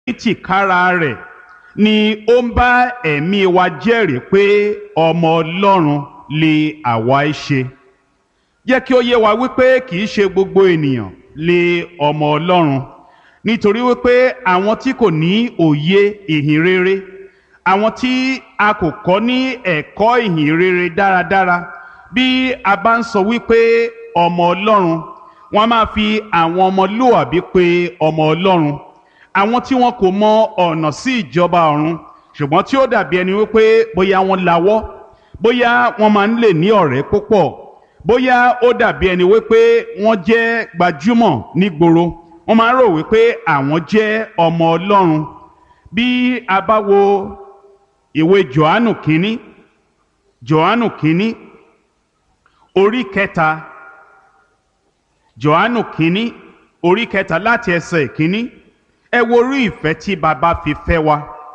tìkára rẹ̀ ni ó ń bá ẹ̀mí wa jẹ́rìí pé ọmọ Ọlọ́run lè àwa í ṣe. Jẹ́ kí ó yé wa wípé kì í ṣe gbogbo ènìyàn lè ọmọ Ọlọ́run, nítorí wípé àwọn tí kò ní òye ìhìn rere, àwọn tí a kò kọ́ ní ẹ̀kọ́ ìhìn rere dáradára, bí a bá ń sọ wípé ọmọ Ọlọ́run, wọ́n máa fi àwọn ọmọlúwàbí pè ọmọ Ọlọ́run, àwọn tí wọn kò mọ ọ̀nà sí ìjọba ọ̀run, ṣùgbọ́n tí ó dàbí ẹni wípé bóyá wọ́n lawọ́, bóyá wọ́n máa ń lè ní ọ̀rẹ́ púpọ̀, bóyá ó dàbí ẹni wípé wọ́n jẹ́ gbajúmọ̀ nígboro, wọ́n máa ń rò wípé àwọn jẹ́ ọmọ Ọlọ́run. Bí a bá wo ìwé Jòhánù kínní orí kẹta, Jòhánù kínní orí kẹta láti ẹsẹ̀ ìkíní, ẹ wo orí ìfẹ́ tí baba fi fẹ́ wa,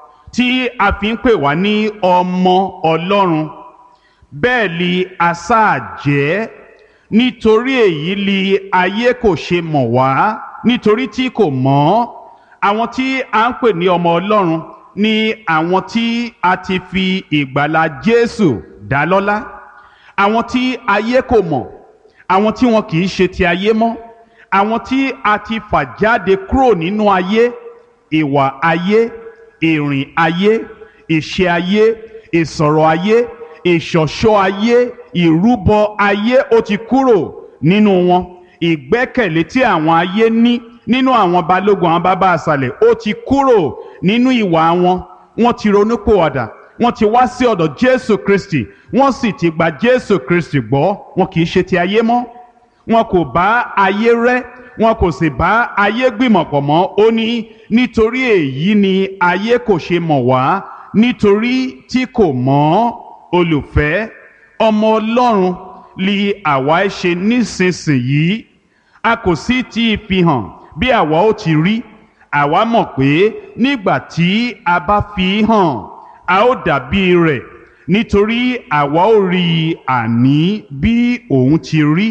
tí a fi ń pè wá ní ọmọ Ọlọ́run. Bẹ́ẹ̀ li a sáà jẹ́, nítorí èyí li ayé kò ṣe mọ̀ wá, nítorí tí kò mọ̀. Àwọn tí a ń pè ní ọmọ Ọlọ́run ni àwọn tí a ti fi ìgbàlà Jésù dá lọ́lá, àwọn tí ayé kò mọ̀, àwọn tí wọn kì í ṣe ti ayé mọ́, àwọn tí a ti fà jáde kúrò nínú ayé, ìwà ayé, ìrìn ayé, ìṣe ayé, ìsọ̀rọ̀ ayé, ìṣọ̀ṣọ́ ayé, ìrúbọ ayé ó ti kúrò nínú wọn. Ìgbẹ́kẹ̀lé tí àwọn ayé ní nínú àwọn balógun, àwọn bàbá àṣàlẹ̀, ó ti kúrò nínú ìwà wọn. Wọ́n ti ronúpìwàdà, wọ́n ti wá sí ọ̀dọ̀ Jésù Kristi, wọ́n sì ti gba Jésù Kristi gbọ́. Wọn kì í ṣe ti ayé mọ́, wọn kò bá ayé rẹ́, wọn kò sì bá ayé gbìmọ̀pọ̀ mọ́. Ó ní nítorí èyí ni ayé kò ṣe mọ̀ wá, nítorí tí kò mọ̀. Olùfẹ́, ọmọ Ọlọ́run li àwa ṣe nísinsìnyí, a kò sì tí fi hàn bí àwa ó ti rí. Àwa mọ̀ pé nígbà tí a bá fi hàn, a ó dàbí rẹ̀, nítorí àwa ó rí i àní bí òun ti rí.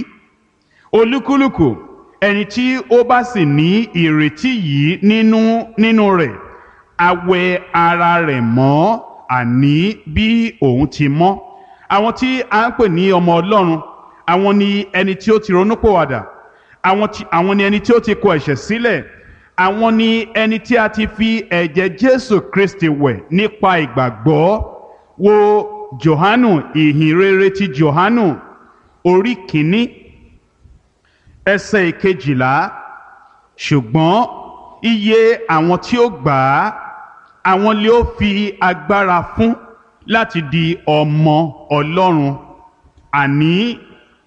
Olúkúlùkù ẹni tí ó bá sì ní ìrètí yìí nínú rẹ̀, a wẹ ara rẹ̀ mọ́ àní bí òun ti mọ́. Àwọn tí a ń pè ní ọmọ Ọlọ́run, àwọn ni ẹni tí ó ti ronúpìwàdà, àwọn ni ẹni tí ó ti kọ ẹ̀ṣẹ̀ sílẹ̀, àwọn ni ẹni tí a ti fi ẹ̀jẹ̀ Jésù Kristi wẹ̀ nípa ìgbàgbọ́. Wo Jòhánù, ìhìn rere ti Jòhánù orí kìíní ẹsẹ̀ ìkejìlá. Ṣùgbọ́n iye àwọn tí ó gbà á, àwọn lè ó fi agbára fún láti di ọmọ Ọlọ́run, àní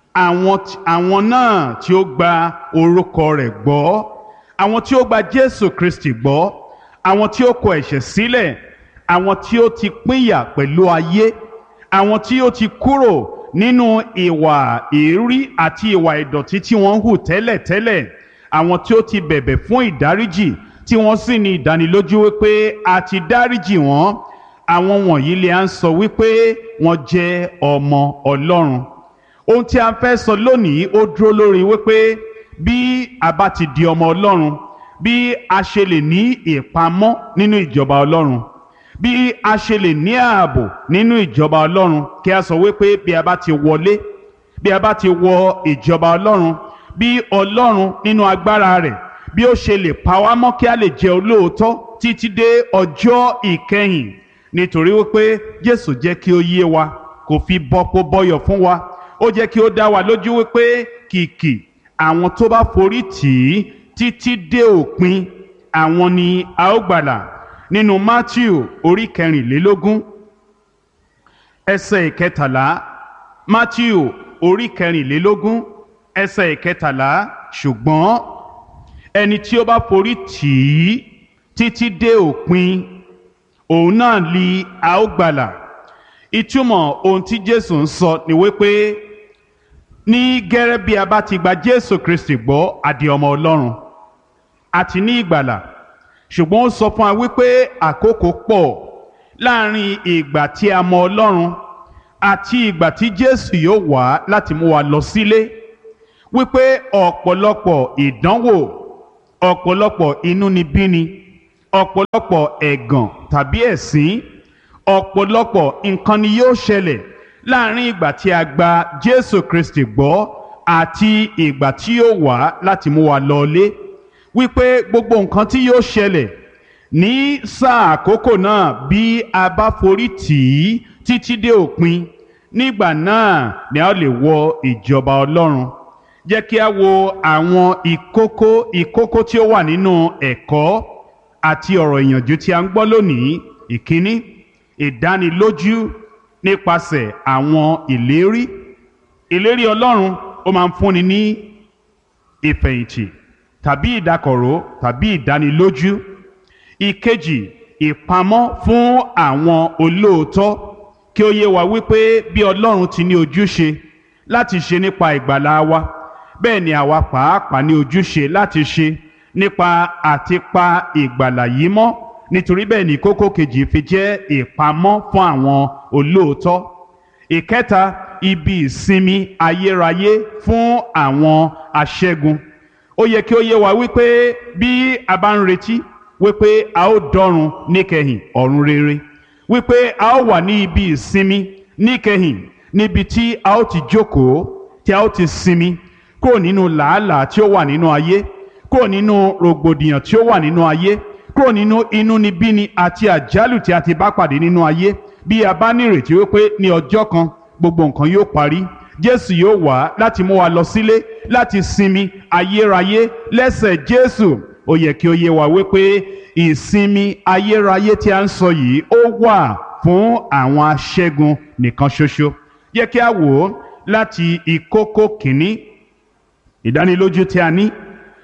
àwọn náà tí ó gba orúkọ rẹ̀ gbọ́, àwọn tí ó gba Jésù Kristi gbọ́, àwọn tí ó kọ ẹ̀ṣẹ̀ sílẹ̀, àwọn tí ó ti pínyà pẹ̀lú ayé, àwọn tí ó ti kúrò nínú ìwà èérí àti ìwà ìdọ̀tí tí wọ́n ń hù tẹ́lẹ̀tẹ́lẹ̀, àwọn tí ó ti bẹ̀bẹ̀ fún ìdáríjì, tí wọ́n sì ní ìdánilójú wípé a ti dáríjì wọ́n. Àwọn wọ̀nyí lè à ń sọ wípé wọ́n jẹ́ ọmọ Ọlọ́run. Ohun tí a fẹ́ sọ lónìí ó dúró lórí wípé bí a bá ti di ọmọ Ọlọ́run, bí a ṣe lè ní ìpamọ́ nínú ìjọba Ọlọ́run, bí a ṣe lè ní ààbò nínú ìjọba Ọlọ́run. Kí a sọ wípé bí a bá ti wọlé, bí a bá ti wọ ìjọba Ọlọ́run, bí Ọlọ́run nínú agbára rẹ̀ bí ó ṣe lè pa wá mọ́ kí a lè jẹ́ olóòótọ́ títí dé ọjọ́ ìkẹyìn. Nítorí wípé Jésù jẹ́ kí ó yé wa, kò fi bọ́pọ̀ bọ́yọ̀ fún wa. Ó jẹ́ kí ó dá wa lójú wípé kìkì àwọn tó bá forí tì í títí dé òpin, àwọn ni a ó gbàlà. Nínú Mátíù orí 24 ẹsẹ̀ 13, Mátíù orí 24 ẹsẹ̀ 13, ṣùgbọ́n ẹni tí ó bá forí tì í títí dé òpin, òun náà li a ó gbàlà. Ìtumọ̀ ohun tí Jésù ń sọ ni wípé ní gẹ́rẹ́ bí a bá ti gba Jésù Kristi gbọ́, a di ọmọ Ọlọ́run, àti ní ìgbàlà. Ṣùgbọ́n ó sọ fún wa wípé àkókò pọ̀ láàrin ìgbà tí a mọ Ọlọ́run àti ìgbà tí Jésù yóò wá láti mú wa lọ sílé, wípé ọ̀pọ̀lọpọ̀ ìdánwò, ọ̀pọ̀lọpọ̀ inúnibíni, ọ̀pọ̀lọpọ̀ ẹ̀gàn tàbí ẹ̀sín, ọ̀pọ̀lọpọ̀ nǹkan ni yóò ṣẹlẹ̀ láàrin ìgbà tí a gba Jésù Kristi gbọ́ àti ìgbà tí yóò wá láti mú wa lọlé, wípé gbogbo nǹkan tí yóò ṣẹlẹ̀ ní sáà àkókò náà bí a bá forí tì í títí dé òpin, nígbà náà ni a lè wọ ìjọba Ọlọ́run. Jẹ́ kí a wo àwọn ìkókó tí ó wà nínú ẹ̀kọ́ àti ọ̀rọ̀ ìyànjú tí a ń gbọ́ lónìí. Ìkíní, ìdánilójú nípasẹ̀ àwọn ìlérí. Ìlérí Ọlọ́run ó máa ń fúnni ní ìfẹ̀yìntì tàbí ìdákọ̀ró tàbí ìdánilójú. Ìkejì, ìpamọ́ fún àwọn olóòótọ́, kí ó yé wa wípé bí Ọlọ́run ti ní ojúṣe láti ṣe nípa ìgbàlà wa, bẹ́ẹ̀ ni àwa pàápàá ní ojúṣe láti ṣe nípa àti pa ìgbàlà yìí mọ́. Nítorí bẹ́ẹ̀ ni kókó kejì fi jẹ́ ìpamọ́ fún àwọn olóòótọ́. Ìkẹta, ibi ìsinmi ayérayé fún àwọn aṣẹ́gun. Ó yẹ kí ó yé wa wípé bí a bá ń retí wípé a ó dọ́run níkẹyìn ọ̀run rere, wípé a ó wà ní ibi ìsinmi níkẹyìn, níbi tí a ó ti jókòó, tí a ó ti sinmi kúrò nínú làálàá tí ó wà nínú ayé, kúrò nínú rògbòdìyàn tí ó wà nínú ayé, kúrò nínú inúnibíni àti àjálù tí a ti bá pàdé nínú ayé. Bí a bá nírètí wípé ní ọjọ́ kan gbogbo nǹkan yóò parí, Jésù yóò wá láti mú wa lọ sílé láti sinmi ayérayé lẹ́sẹ̀ Jésù. Ó yẹ kí ó yé wa wípé ìsinmi ayérayé tí a ń sọ yìí ó wà fún àwọn aṣẹ́gun nìkan ṣoṣo. Yẹ kí a wò ó láti ìkókó kìíní, ìdánilójú tí a ní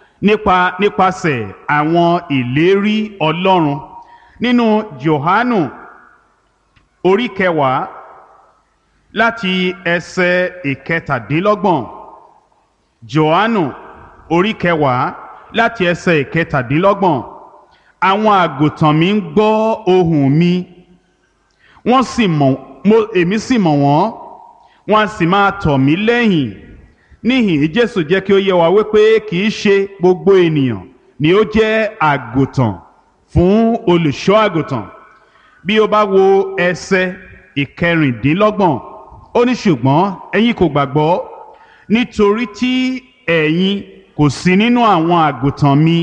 nípasẹ̀ àwọn ìlérí Ọlọ́run. Nínú Jòhánù orí 10 láti ẹsẹ̀ 17. Jòhánù orí 10 láti ẹsẹ̀ 17. Àwọn àgùntàn mi ń gbọ́ ohùn mi, èmi sì mọ̀ wọ́n, wọ́n á sì máa tọ̀ mí lẹ́yìn. Níhìn Jésù jẹ́ kí ó yé wa wípé kì í ṣe gbogbo ènìyàn ni ó jẹ́ àgùntàn fún olùṣọ́ àgùntàn. Bí o bá wo ẹsẹ̀ 16, ó ní ṣùgbọ́n ẹ̀yin kò gbàgbọ́ nítorí tí ẹ̀yin kò sí nínú àwọn àgùntàn mi.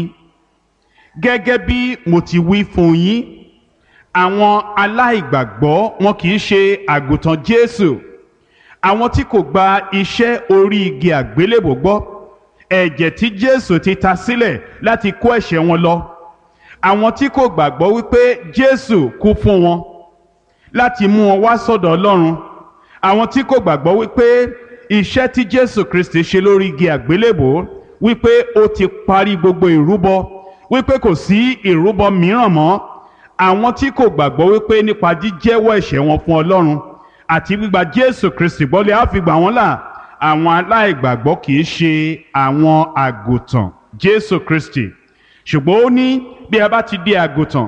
Gẹ́gẹ́ bí mo ti wí fún yín, àwọn aláìgbàgbọ́ wọn kì í ṣe àgùntàn Jésù. Àwọn tí kò gba iṣẹ́ orí igi àgbélébò gbọ́, ẹ̀jẹ̀ tí Jésù ti ta sílẹ̀ láti kó ẹ̀ṣẹ̀ wọn lọ. Àwọn tí kò gbàgbọ́ wípé Jésù kú fún wọn láti mú wọn wá sọ́dọ̀ Ọlọ́run. Àwọn tí kò gbàgbọ́ wípé iṣẹ́ tí Jésù Kristi ṣe lórí igi àgbélébò, wípé ó ti parí gbogbo ìrúbọ, wípé kò sí ìrúbọ mìíràn mọ́. Àwọn tí kò gbàgbọ́ wípé nípa jíjẹ́wọ́ ẹ̀ṣẹ̀ wọn fún Ọlọ́run àti gbígba Jésù Kristi gbọ́ lè á fi gbà wọ́n là. Àwọn aláìgbàgbọ́ kì í ṣe àwọn àgùntàn Jésù Kristi. Ṣùgbọ́n ó ní bí a bá ti di àgùntàn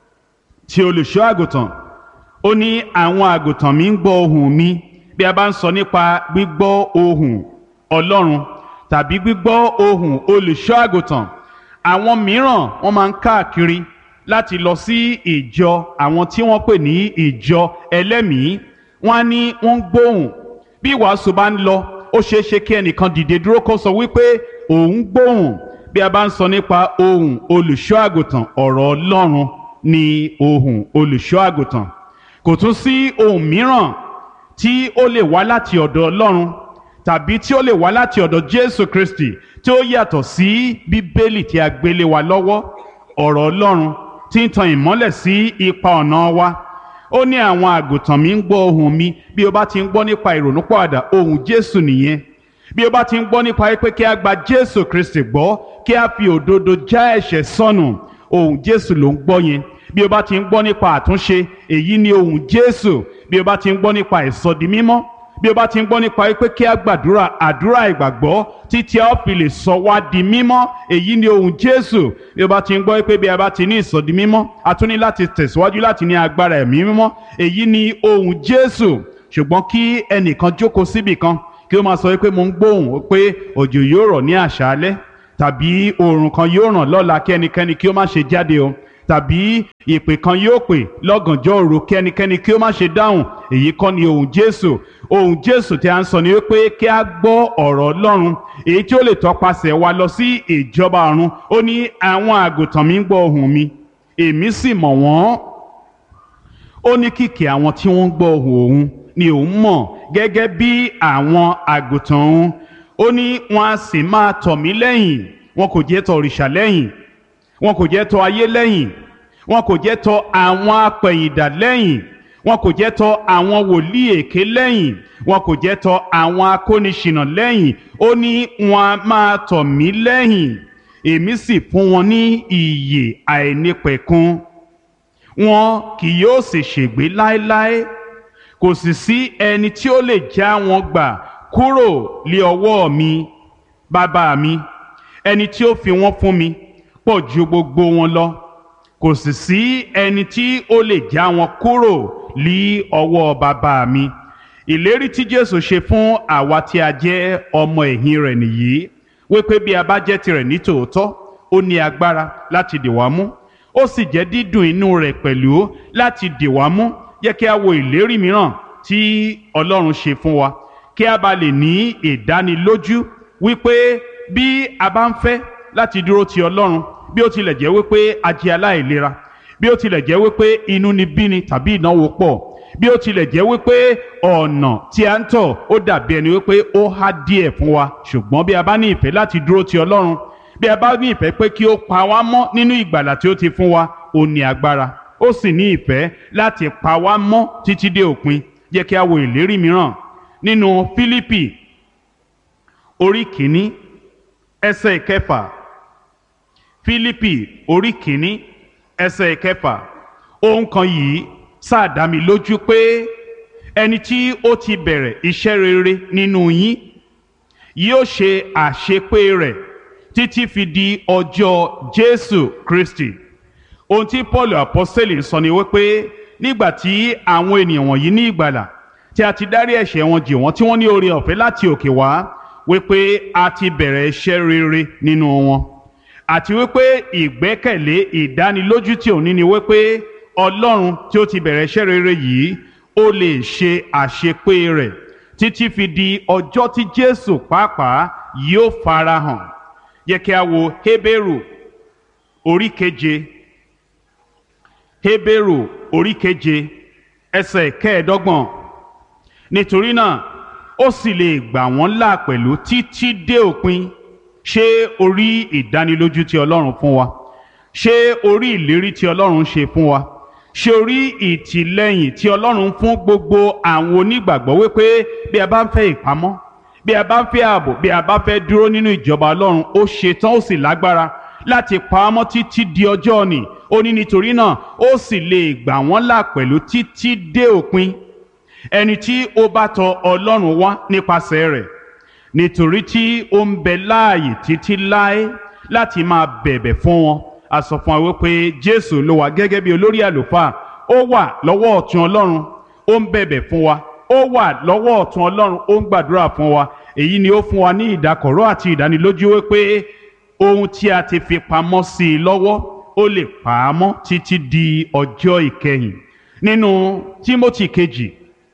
tí olùṣọ́ àgùntàn, ó ní àwọn àgùntàn mi ń gbọ́ ohùn mi. Bí a bá ń sọ nípa gbígbọ́ ohùn Ọlọ́run tàbí gbígbọ́ ohùn olùṣọ́ àgùntàn, àwọn mìíràn wọ́n máa ń káàkiri láti lọ sí ìjọ àwọn tí wọ́n pè ní ìjọ ẹlẹ́mìí. Wọ́n á ní wọ́n ń gbóhùn. Bí ìwàásù bá ń lọ, ó ṣeé ṣe kí ẹnìkan dìde dúró kó sọ wípé òun gbóhùn. Bí a bá ń sọ nípa ohùn olùṣọ́ àgùntàn, ọ̀rọ̀ Ọlọ́run ni ohùn olùṣọ́ àgùntàn. Kò tún sí ohùn mìíràn tí ó lè wá láti ọ̀dọ̀ Ọlọ́run tàbí tí ó lè wá láti ọ̀dọ̀ Jésù Kristi tí ó yàtọ̀ sí Bíbélì tí a gbélé wa lọ́wọ́, ọ̀rọ̀ Ọlọ́run tí ń tan ìmọ́lẹ̀ sí ipa ọ̀nà wa. Ó ní àwọn àgùntàn mi ń gbọ́ ohùn mi. Bí o bá ti ń gbọ́ nípa ìrònúpìwàdà, ohùn Jésù nìyẹn. Bí o bá ti ń gbọ́ nípa pé kí a gba Jésù Kristi gbọ́, kí a fi òdodo já ẹ̀ṣẹ̀ sọnù, ohùn Jésù ló ń gbọ́ yẹn. Bí o bá ti ń gbọ́ nípa àtúnṣe, èyí ni ohùn Jésù. Bí o bá ti ń gbọ́ nípa ìsọdimímọ́, bí o bá ti ń gbọ́ nípa pé kí a gbàdúrà àdúrà ìgbàgbọ́ títí a ó fi lè sọ wá di mímọ́, èyí ni ohùn Jésù. Bí o bá ti ń gbọ́ pé bí a bá ti ní ìsọdimímọ́, a tún ní láti tẹ̀síwájú láti ní agbára ẹ̀mí mímọ́, èyí ni ohùn Jésù. Ṣùgbọ́n kí ẹnìkan jókòó síbì kan kí ó máa sọ pé mo ń gbóhùn pé òjò yóò rọ̀ ní àṣálẹ́ tàbí oòrùn kan yóò ràn lọ́la, kí ẹnikẹ́ni kí ó má ṣe jáde o. tàbí ìpè kan yóò pè lọ́gànjọ́ òru kí ẹnikẹ́ni kí ó má ṣe dáhùn, èyí kọ́ ni ohùn Jésù. Ohùn Jésù tí a ń sọ ni wípé kí a gbọ́ ọ̀rọ̀ Ọlọ́run èyí tí ó lè tọpasẹ̀ wa lọ sí ìjọba ọ̀run. Ó ní àwọn àgùntàn mi ń gbọ́ ohùn mi, èmi sì mọ̀ wọ́n. Ó ní kìkì àwọn tí wọ́n ń gbọ́ ohùn òun ni òun mọ̀ gẹ́gẹ́ bí àwọn àgùntàn òun. Ó ní wọn a sì máa tọ̀ mí lẹ́yìn, wọn kò jẹ́ tọ̀ òrìṣà lẹ́yìn, wọn kò jẹ́ tọ̀ ayé lẹ́yìn, wọn kò jẹ́ tọ̀ àwọn apẹ̀yìndà lẹ́yìn, wọn kò jẹ́ tọ̀ àwọn wòlíì èké lẹ́yìn, wọn kò jẹ́ tọ̀ àwọn akóniṣìnà lẹ́yìn. Ó ní wọn a máa tọ̀ mí lẹ́yìn, èmi sì fún wọn ní ìyè àìnípẹ̀kun. Wọn kì yóò sì ṣègbé láéláé, kò sì sí ẹni tí ó lè já wọn gbà kúrò lé ọwọ́ mi. Bàbá mi, ẹni tí ó fi wọ́n fún mi, pọ̀ ju gbogbo wọn lọ, kò sì sí ẹni tí ó lè já wọn kúrò lé ọwọ́ bàbá mi. Ìlérí tí Jésù ṣe fún àwa tí a jẹ́ ọmọ ẹ̀yìn rẹ̀ nìyí, wípé bí a bá jẹ́ tirẹ̀ ní tòótọ́, ó ní agbára láti dì wá mú, ó sì jẹ́ dídùn inú rẹ̀ pẹ̀lú láti dì wá mú. Jẹ́ kí a wo ìlérí mìíràn tí Ọlọ́run ṣe fún wa, kí a bá lè ní ìdánilójú wípé bí a bá ń fẹ́ láti dúró ti Ọlọ́run, bí ó tilẹ̀ jẹ́ wípé a jẹ́ aláìlera, bí ó tilẹ̀ jẹ́ wípé inúnibíni tàbí ìnáwó pọ̀, bí ó tilẹ̀ jẹ́ wípé ọ̀nà tí a ń tọ̀ ó dàbí ẹni wípé ó há díẹ̀ fún wa, ṣùgbọ́n bí a bá ní ìfẹ́ láti dúró ti Ọlọ́run, bí a bá ní ìfẹ́ pé kí ó pa wá mọ́ nínú ìgbàlà tí ó ti fún wa, ó ní agbára, ó sì ní ìfẹ́ láti pa wá mọ́ títí dé òpin. Jẹ́ kí a wo ìlérí mìíràn nínú Fílípì orí kìíní ẹsẹ̀ ìkẹfà. Fílípì orí kìíní ẹsẹ̀ ìkẹfà. Ohun kan yìí sáà dá mi lójú pé ẹni tí ó ti bẹ̀rẹ̀ iṣẹ́ rere nínú yín yóò ṣe àṣepé rẹ̀ títí fi di ọjọ́ Jésù Kristi. Ohun tí Paul apọ́sítélì sọ ni wípé nígbà tí àwọn ènìyàn wọ̀nyí ní ìgbàlà, tí a ti dárí ẹ̀ṣẹ̀ wọn jì wọ́n, tí wọ́n ní oore ọ̀fẹ́ láti òkè wá, wípé a ti bẹ̀rẹ̀ iṣẹ́ rere nínú wọn, àti wípé ìgbẹ́kẹ̀lé ìdánilójú tí òun ní ni wípé Ọlọ́run tí ó ti bẹ̀rẹ̀ iṣẹ́ rere yìí ó lè ṣe àṣepé rẹ̀ títí fi di ọjọ́ tí Jésù pàápàá yóò farahàn. Yẹ kí a wo Hébérù orí keje. Hébérù orí keje ẹsẹ̀ kẹẹ̀ẹ́dọ́gbọ̀n. Nítorí náà ó sì lè gbà wọ́n là pẹ̀lú títí dé òpin. Ṣé o rí ìdánilójú tí Ọlọ́run fún wa? Ṣé o rí ìlérí tí Ọlọ́run ṣe fún wa? Ṣé o rí ìtìlẹ́yìn tí Ọlọ́run fún gbogbo àwọn onígbàgbọ́ wípé bí a bá ń fẹ́ ìpamọ́, bí a bá ń fẹ́ ààbò, bí a bá fẹ́ dúró nínú ìjọba Ọlọ́run, ó ṣetán ó sì lágbára láti pa á mọ́ títí di ọjọ́ òní. Ó ní nítorí náà ó sì lè gbà wọ́n là pẹ̀lú títí dé òpin. Ẹni tí ó bá tọ̀ Ọlọ́run wá nípasẹ̀ rẹ̀, nítorí tí ó ń bẹ láàyè títí láé láti máa bẹ̀bẹ̀ fún wọn. A sọ fún wa wípé Jésù ló wà gẹ́gẹ́ bí olórí àlùfáà, ó wà lọ́wọ́ ọ̀tún Ọlọ́run, ó ń bẹ̀bẹ̀ fún wa, ó wà lọ́wọ́ ọ̀tún Ọlọ́run, ó ń gbàdúrà fún wa. Èyí ni ó fún wa ní ìdákọ̀ró àti ìdánilójú wípé ohun tí a ti fi pamọ́ sí i lọ́wọ́ ó lè pa á mọ́ títí di ọjọ́ ìkẹyìn. Nínú Tímótì kejì,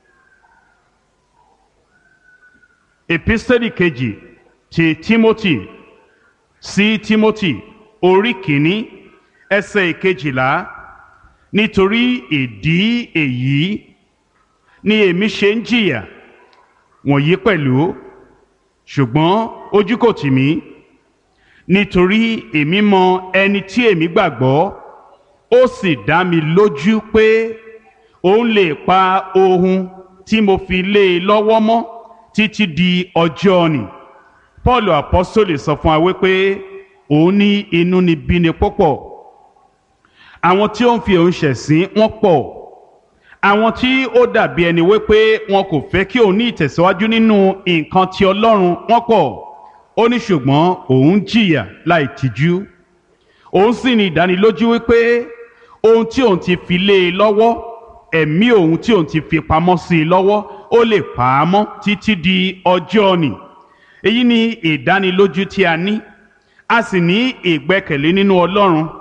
epistẹ́lì kejì ti Tímótì sí Tímótì orí kìíní ẹsẹ̀ ìkejìlá. Nítorí ìdí èyí ni èmi ṣe ń jìyà wọ̀nyí pẹ̀lú, ṣùgbọ́n ojú kò tì mí, nítorí èmi mọ ẹni tí èmi gbàgbọ́, ó sì dá mi lójú pé òun lè pa ohun tí mo fi lé e lọ́wọ́ mọ́ títí di ọjọ́ òní. Paul apọ́sítélì sọ fún wa wípé òun ní inúnibíni púpọ̀, àwọn tí ó ń fi òun ṣẹ̀sín wọ́n pọ̀, àwọn tí ó dàbí ẹni wípé wọn kò fẹ́ kí òun ní ìtẹ̀síwájú nínú nǹkan ti Ọlọ́run wọ́n pọ̀. Ó ní ṣùgbọ́n òun jìyà láì tìjú, òun sì ní ìdánilójú wípé ohun tí òun ti fi lé e lọ́wọ́, ẹ̀mí òun tí òun ti fi pamọ́ sí i lọ́wọ́, ó lè pa á mọ́ títí di ọjọ́ òní. Èyí ni ìdánilójú tí a ní, a sì ní ìgbẹ́kẹ̀lé nínú Ọlọ́run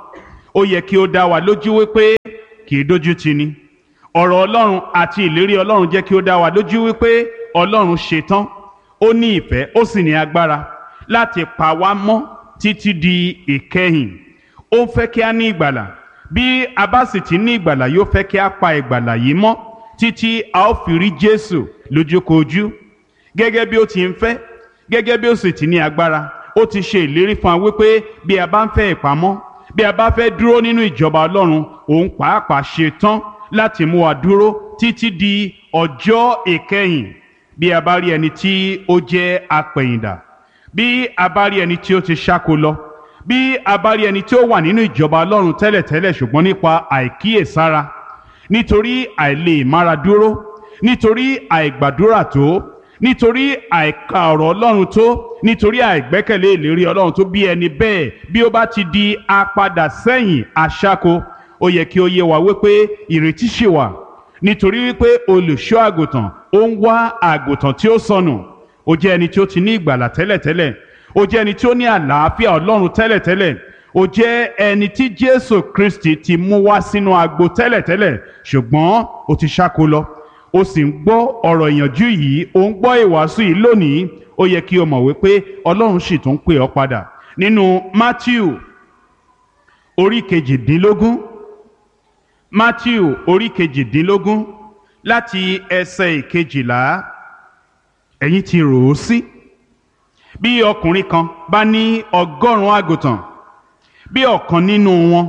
ó yẹ kí ó dá wa lójú wípé kì í dójú tì ni. Ọ̀rọ̀ Ọlọ́run àti ìlérí Ọlọ́run jẹ́ kí ó dá wa lójú wípé Ọlọ́run ṣetán, ó ní ìfẹ́, ó sì ní agbára láti pa wá mọ́ títí di ìkẹyìn. Ó fẹ́ kí a ní ìgbàlà. Bí a bá sì ti ní ìgbàlà, yóò fẹ́ kí a pa ìgbàlà yìí mọ́ títí a ó fi rí Jésù lójúkojú. Gẹ́gẹ́ bí ó ti ń fẹ́, gẹ́gẹ́ bí ó sì ti ní agbára, ó ti ṣe ìlérí fún wa wípé bí a bá ń fẹ́ ìpamọ́, bí a bá fẹ́ dúró nínú ìjọba Ọlọ́run, òun pàápàá ṣetán láti mú wa dúró títí di ọjọ́ ìkẹyìn. Bí a bá rí ẹni tí ó jẹ́ apẹ̀yìndà, bí a bá rí ẹni tí ó ti ṣáko lọ, bí a bá rí ẹni tí ó wà nínú ìjọba Ọlọ́run tẹ́lẹ̀tẹ́lẹ̀ ṣùgbọ́n nípa àìkíyèsára, nítorí àìlè mára dúró, nítorí àìgbàdúrà tó, nítorí àìka ọ̀rọ̀ Ọlọ́run tó, nítorí àìgbẹ́kẹ̀lé ìlérí Ọlọ́run tó, bí ẹni bẹ́ẹ̀ bí ó bá ti di apadà sẹ́yìn aṣáko, ó yẹ kí ó yé wa wípé ìrètí ṣì wà, nítorí wípé olùṣọ́ àgùntàn ó ń wá àgùntàn tí ó sọnù. Ó jẹ́ ẹni tí ó ti ní ìgbàlà tẹ́lẹ̀tẹ́lẹ̀, ó jẹ́ ẹni tí ó ní àlàáfíà Ọlọ́run tẹ́lẹ̀tẹ́lẹ̀, ó jẹ́ ẹni tí Jésù Kristi ti mú wá sínú agbo tẹ́lẹ̀tẹ́lẹ̀, ṣùgbọ́n ó ti ṣáko lọ. Ó sì ń gbọ́ ọ̀rọ̀ ìyànjú yìí, ó ń gbọ́ ìwàásù yìí lónìí. Ó yẹ kí o mọ̀ wípé Ọlọ́run sì tún pè ọ́ padà. Nínú Mátíù orí kejìdínlógún, Mátíù orí kejìdínlógún láti ẹsẹ̀ ìkejìlá, ẹ̀yin ti rò ó sí. Bí ọkùnrin kan bá ní 100 àgùntàn, bí ọ̀kan nínú wọn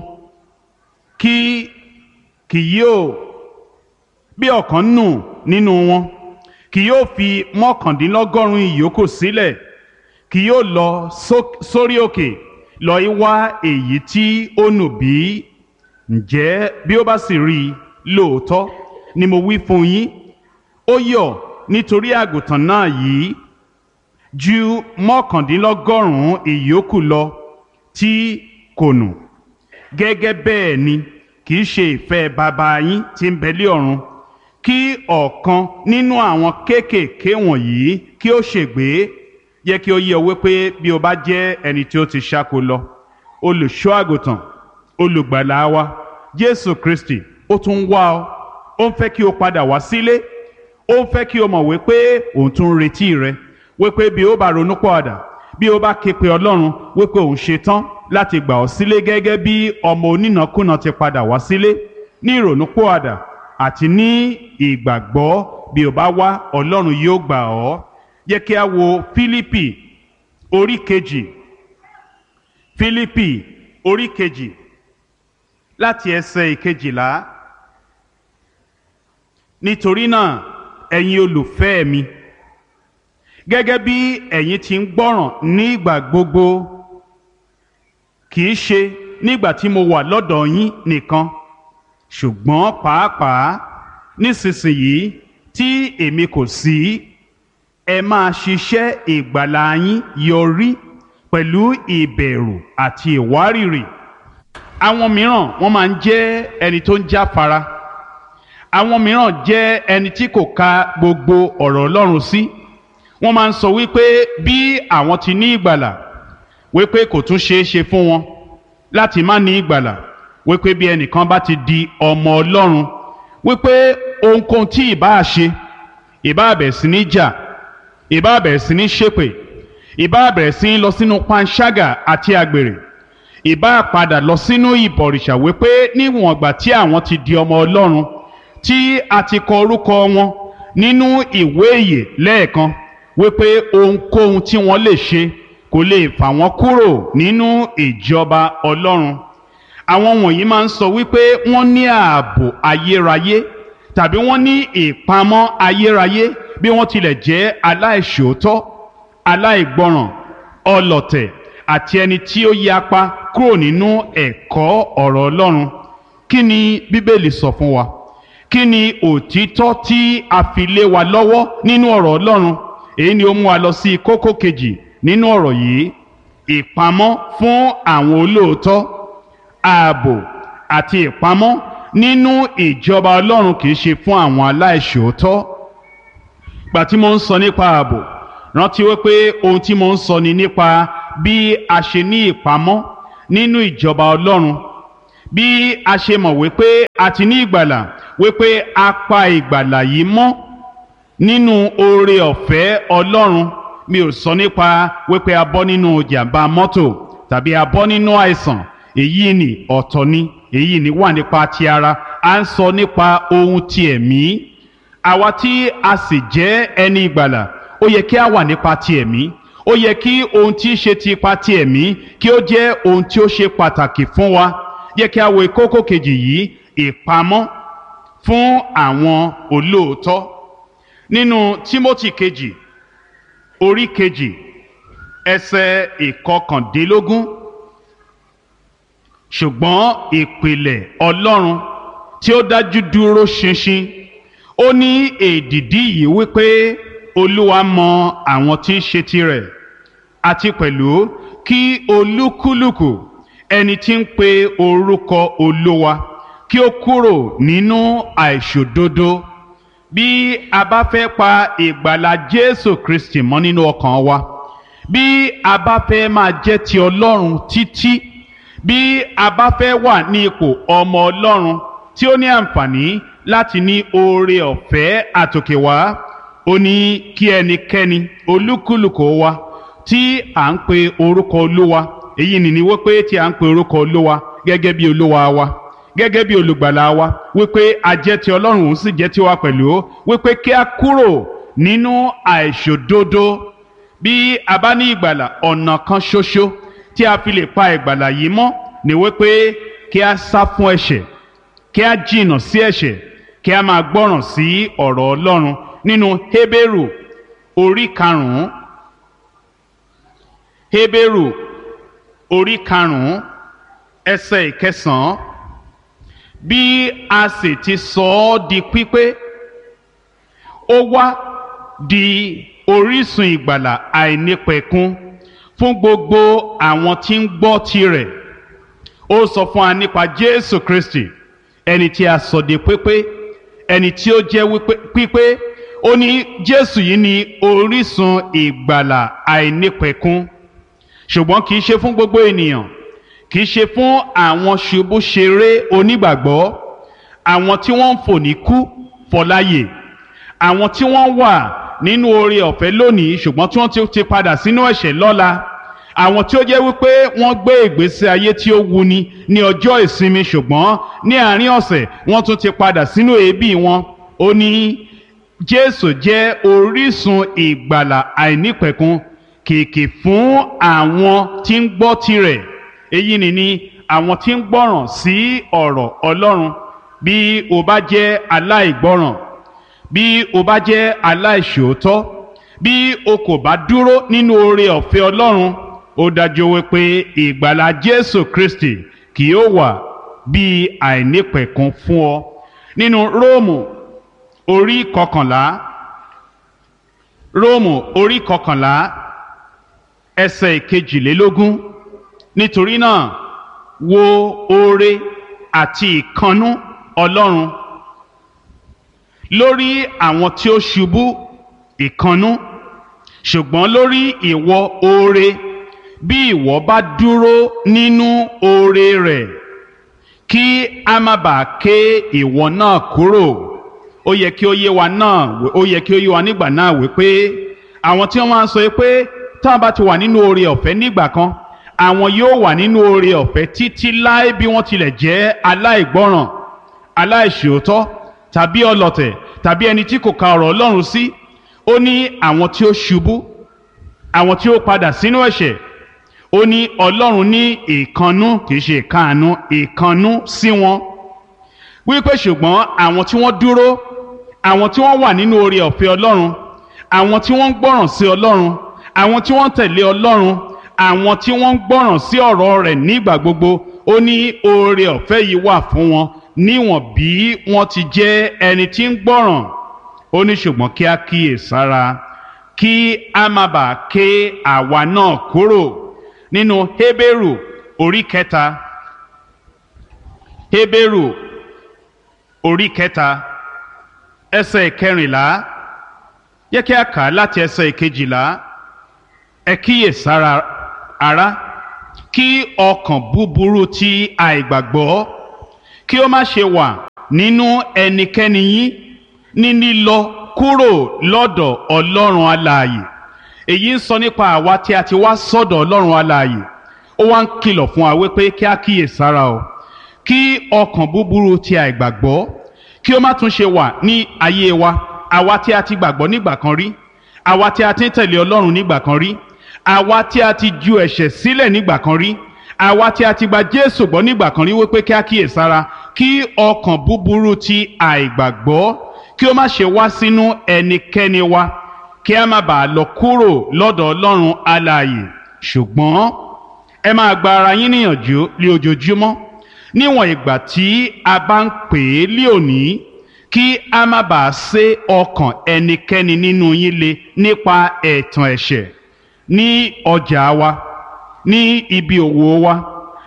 bí ọ̀kan nù nínú wọn kì yóò fi 99 ìyókù sílẹ̀, kì yóò lọ sórí òkè lọ wá èyí tí ó nù bí? Ǹjẹ́ bí ó bá sì rí i, lóòótọ́ ni mo wí fún yín, ó yọ̀ nítorí àgùntàn náà yìí ju 99 ìyókù lọ tí kò nù. Gẹ́gẹ́ bẹ́ẹ̀ ni kì í ṣe ìfẹ́ bàbá yín tí ń bẹ lé ọ̀run kí ọ̀kan nínú àwọn kéékèèké wọ̀nyí kí ó ṣègbé. Yẹ kí ó yé ọ wípé bí o bá jẹ́ ẹni tí ó ti ṣáko lọ, olùṣọ́ àgùntàn, olùgbàlà wa Jésù Kristi ó tún wá ọ, ó ń fẹ́ kí o padà wá sílé, ó ń fẹ́ kí o mọ̀ wípé òun tún ń retí rẹ, wípé bí o bá ronúpìwàdà, bí o bá ké pe Ọlọ́run, wípé òun ṣetán láti gbà ọ́ sílé gẹ́gẹ́ bí ọmọ onínàkúnà ti padà wá sílé ní ìrònúpìwàdà àti ní ìgbàgbọ́. Bí o bá wá, Ọlọ́run yóò gbà ọ́. Yẹ kí a wo Fílípì orí kejì, Fílípì orí kejì láti ẹsẹ̀ ìkejìlá. Nítorí náà, ẹ̀yin olùfẹ́ mi, gẹ́gẹ́ bí ẹ̀yin ti ń gbọ́ràn ní ìgbà gbogbo, kì í ṣe nígbà tí mo wà lọ́dọ̀ yín nìkan, ṣùgbọ́n pàápàá nísinsìnyí tí èmi kò sí, ẹ máa ṣiṣẹ́ ìgbàlà yín yọrí pẹ̀lú ìbẹ̀rù àti ìwárìrì. Àwọn mìíràn wọ́n máa ń jẹ́ ẹni tó ń jáfara. Àwọn mìíràn jẹ́ ẹni tí kò ka gbogbo ọ̀rọ̀ Ọlọ́run sí. Wọ́n máa ń sọ wípé bí àwọn ti ní ìgbàlà, wípé kò tún ṣeé ṣe fún wọn láti má ní ìgbàlà, wípé bí ẹnìkan bá ti di ọmọ Ọlọ́run, wípé ohunkóhun tí ìbá ṣe, ìbá bẹ̀rẹ̀ sí ní jà, ìbá bẹ̀rẹ̀ sí ní ṣépè, ìbá bẹ̀rẹ̀ sí ní lọ sínú panṣágà àti àgbèrè, ìbá padà lọ sínú ìbọ̀rìṣà, wípé níwọ̀n ìgbà tí àwọn ti di ọmọ Ọlọ́run, tí a ti kọ orúkọ wọn nínú ìwé ìyè lẹ́ẹ̀kan, wípé ohunkóhun tí wọ́n lè ṣe kò lè fà wọ́n kúrò nínú ìjọba Ọlọ́run. Àwọn wọ̀nyí máa ń sọ wípé wọ́n ní ààbò ayérayé tàbí wọ́n ní ìpamọ́ ayérayé bí wọ́n tilẹ̀ jẹ́ aláìṣòótọ́, aláìgbọràn, ọlọ̀tẹ̀ àti ẹni tí ó yapa kúrò nínú ẹ̀kọ́ ọ̀rọ̀ Ọlọ́run. Kí ni Bíbélì sọ fún wa? Kí ni òtítọ́ tí a fi lé wa lọ́wọ́ nínú ọ̀rọ̀ Ọlọ́run? Èyí ni ó mú wa lọ sí kókó kejì nínú ọ̀rọ̀ yìí: ìpamọ́ fún àwọn olóòótọ́. Ààbò àti ìpamọ́ nínú ìjọba Ọlọ́run kì í ṣe fún àwọn aláìṣòótọ́. Gbà tí mo ń sọ nípa ààbò, rántí wípé ohun tí mo ń sọ ni nípa bí a ṣe ní ìpamọ́ nínú ìjọba Ọlọ́run. bí a ṣe mọ̀ wípé a ti ní ìgbàlà, wípé a pa ìgbàlà yìí mọ́ nínú oore ọ̀fẹ́ Ọlọ́run. Mi ò sọ nípa wípé a bọ́ nínú jàǹbá mọ́tò tàbí a bọ́ nínú àìsàn, èyí ni ọ̀tọ̀ ni, èyí ni wà nípa ti ara. À ń sọ nípa ohun ti ẹ̀mí. Àwa tí a sì jẹ́ ẹni ìgbàlà, ó yẹ kí a wà nípa ti ẹ̀mí. Ó yẹ kí ohun tí í ṣe ti ipa ti ẹ̀mí kí ó jẹ́ ohun tí ó ṣe pàtàkì fún wa. Yẹ kí a wo kókó kejì yìí, ìpamọ́ fún àwọn olóòótọ́. Nínú Tímótì kejì orí kejì ẹsẹ̀ ìkọkàndínlógún, ṣùgbọ́n ìpìlẹ̀ Ọlọ́run tí ó dájú dúró ṣinṣin, ó ní èdìdí yìí wípé Olúwa mọ àwọn tí ń ṣe tirẹ̀, àti pẹ̀lú kí olúkúlùkù ẹni tí ń pe orúkọ Olúwa kí ó kúrò nínú àìṣòdodo. Bí a bá fẹ́ pa ìgbàlà Jésù Kristi mọ́ nínú ọkàn wa, bí a bá fẹ́ máa jẹ́ ti Ọlọ́run títí, bí a bá fẹ́ wà ní ipò ọmọ Ọlọ́run tí ó ní àǹfààní láti ní oore ọ̀fẹ́ àtòkè wá, ó ní kí ẹnikẹ́ni olúkúlùkù wa tí à ń pe orúkọ Olúwa, èyí ni wípé tí à ń pe orúkọ Olúwa gẹ́gẹ́ bí Olúwa wa, gẹ́gẹ́ bí olùgbàlà wa, wípé a jẹ́ ti Ọlọ́run, òun sì jẹ́ tiwa pẹ̀lú, wípé kí a kúrò nínú àìṣòdodo. Bí a bá ní ìgbàlà, ọ̀nà kan ṣoṣo tí a fi lè pa ìgbàlà yìí mọ́ ni wípé kí a sá fún ẹ̀ṣẹ̀, kí a jìnnà sí ẹ̀ṣẹ̀, kí a máa gbọ́ràn sí ọ̀rọ̀ Ọlọ́run. Nínú Hébérù orí karùn-ún, Hébérù orí karùn-ún ẹsẹ̀ ìkẹsàn-án, bí a sì ti sọ ọ́ di pípé, ó wá di orísun ìgbàlà àìnípẹ̀kun fún gbogbo àwọn tí ń gbọ́ tirẹ̀. Ó sọ fún wa nípa Jésù Kristi, ẹni tí a sọ di pípé, ẹni tí ó jẹ́ pípé. Ó ní Jésù yìí ni orísun ìgbàlà àìnípẹ̀kun, ṣùgbọ́n kì í ṣe fún gbogbo ènìyàn, kì í ṣe fún àwọn ṣubúṣeré onígbàgbọ́, àwọn tí wọ́n ń fò ní kú fọláyè, àwọn tí wọ́n wà nínú oore ọ̀fẹ́ lónìí ṣùgbọ́n tí wọ́n ti padà sínú ẹ̀ṣẹ̀ lọ́la, àwọn tí ó jẹ́ wípé wọ́n gbé ìgbésí ayé tí ó wuni ní ọjọ́ ìsinmi ṣùgbọ́n ní àárín ọ̀sẹ̀ wọ́n tún ti padà sínú èébì wọn. Ó ní Jésù jẹ́ orísun ìgbàlà àìnípẹ̀kun kìkì fún àwọn tí ń gbọ́ tirẹ̀. Èyí ni àwọn tí ń gbọ́ràn sí ọ̀rọ̀ Ọlọ́run. Bí o bá jẹ́ aláìgbọ́ràn, bí o bá jẹ́ aláìṣòótọ́, bí o kò bá dúró nínú oore ọ̀fẹ́ Ọlọ́run, ó dájú wípé ìgbàlà Jésù Kristi kì yóò wà bí àìnípẹ̀kun fún ọ. Nínú Róòmù orí kọkànlá, Róòmù orí kọkànlá ẹsẹ̀ ìkejìlélógún, nítorí náà wo oore àti ìkannú Ọlọ́run lórí àwọn tí ó ṣubú ìkannú, ṣùgbọ́n lórí ìwọ oore, bí ìwọ bá dúró nínú oore rẹ̀, kí a má bàa ké ìwọ náà kúrò. Ó yẹ kí ó yé wa nígbà náà wípé àwọn tí wọ́n máa ń sọ pé táwọn bá ti wà nínú oore ọ̀fẹ́ nígbà kan, àwọn yóò wà nínú oore ọ̀fẹ́ títí láé bí wọ́n tilẹ̀ jẹ́ aláìgbọ́ràn, aláìṣòótọ́ tàbí ọlọ̀tẹ̀ tàbí ẹni tí kò ka ọ̀rọ̀ Ọlọ́run sí. Ó ní àwọn tí ó ṣubú, àwọn tí ó padà sínú ẹ̀ṣẹ̀, ó ní Ọlọ́run ní ìkannú, kìí ṣe ìkáàánú, ìkannú sí wọn, wípé ṣùgbọ́n àwọn tí wọ́n dúró, àwọn tí wọ́n wà nínú oore ọ̀fẹ́ Ọlọ́run, àwọn tí wọ́n ń gbọ́ràn sí Ọlọ́run, àwọn tí wọ́n ń tẹ̀lé Ọlọ́run, àwọn tí wọ́n ń gbọ́ràn sí ọ̀rọ̀ rẹ̀ nígbà gbogbo, ó ní oore ọ̀fẹ́ yìí wà fún wọn níwọ̀n bí wọ́n ti jẹ́ ẹni tí ń gbọ́ràn. Ó ní ṣùgbọ́n kí a kíyèsára kí a má bàa ké àwa náà kúrò. Nínú Hébérù orí kẹta, Hébérù orí kẹta ẹsẹ̀ ìkẹrìnlá, yẹ kí a kà á láti ẹsẹ̀ ìkejìlá. Ẹ kíyèsára ará, kí ọkàn búburú ti àìgbàgbọ́ kí ó má ṣe wà nínú ẹnikẹ́ni yín ní lílọ kúrò lọ́dọ̀ Ọlọ́run alààyè. Èyí ń sọ nípa àwa tí a ti wá sọ́dọ̀ Ọlọ́run alààyè. Ó wá ń kìlọ̀ fún wa wípé kí a kíyèsára o, kí ọkàn búburú ti àìgbàgbọ́ kí ó má tún ṣe wà ní ayé wa. Àwa tí a ti gbàgbọ́ nígbà kan rí, àwa tí a ti ń tẹ̀lé Ọlọ́run nígbà kan rí, àwa tí a ti ju ẹ̀ṣẹ̀ sílẹ̀ nígbà kan rí, àwa tí a ti gba Jésù gbọ́ nígbà kan rí, wípé kí a kíyèsára kí ọkàn búburú ti àìgbàgbọ́ kí ó má ṣe wá sínú ẹnikẹ́ni wa, kí a má bàa lọ kúrò lọ́dọ̀ Ọlọ́run alààyè. Ṣùgbọ́n ẹ máa gba ara yín níyànjú ní ojoojúmọ́, níwọ̀n ìgbà tí a bá ń pè é lé òní, kí a má bàa sé ọkàn ẹnikẹ́ni nínú yín le nípa ẹ̀tàn ẹ̀ṣẹ̀ ní ọjà wa, ní ibi òwò wa,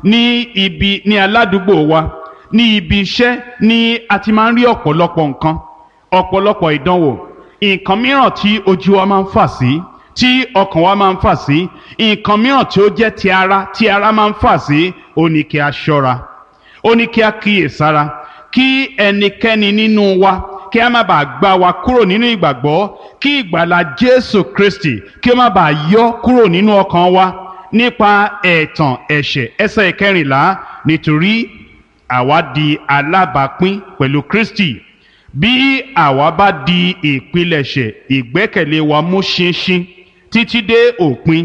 ní aládùúgbò wa, ní ibi iṣẹ́ ni a ti máa ń rí ọ̀pọ̀lọpọ̀ nǹkan, ọ̀pọ̀lọpọ̀ ìdánwò, nǹkan mìíràn tí ojú wa máa ń fà sí, tí ọkàn wa máa ń fà sí, nǹkan mìíràn tí ó jẹ́ tí ara máa ń fà sí. Ó ní kí a ṣọ́ra, ó ní kí a kíyèsára, kí ẹnikẹ́ni nínú wa kí a má bàa gbá wa kúrò nínú ìgbàgbọ́, kí ìgbàlà Jésù Kristi kí ó má bàa yọ kúrò nínú ọkàn wa nípa ẹ̀tàn ẹ̀ṣẹ̀. Ẹsẹ̀ ìkẹrìnlá, nítorí àwa di alábàápín pẹ̀lú Kristi bí àwa bá di ìpilẹ̀ṣẹ̀ ìgbẹ́kẹ̀lé wa mú ṣinṣin títí dé òpin.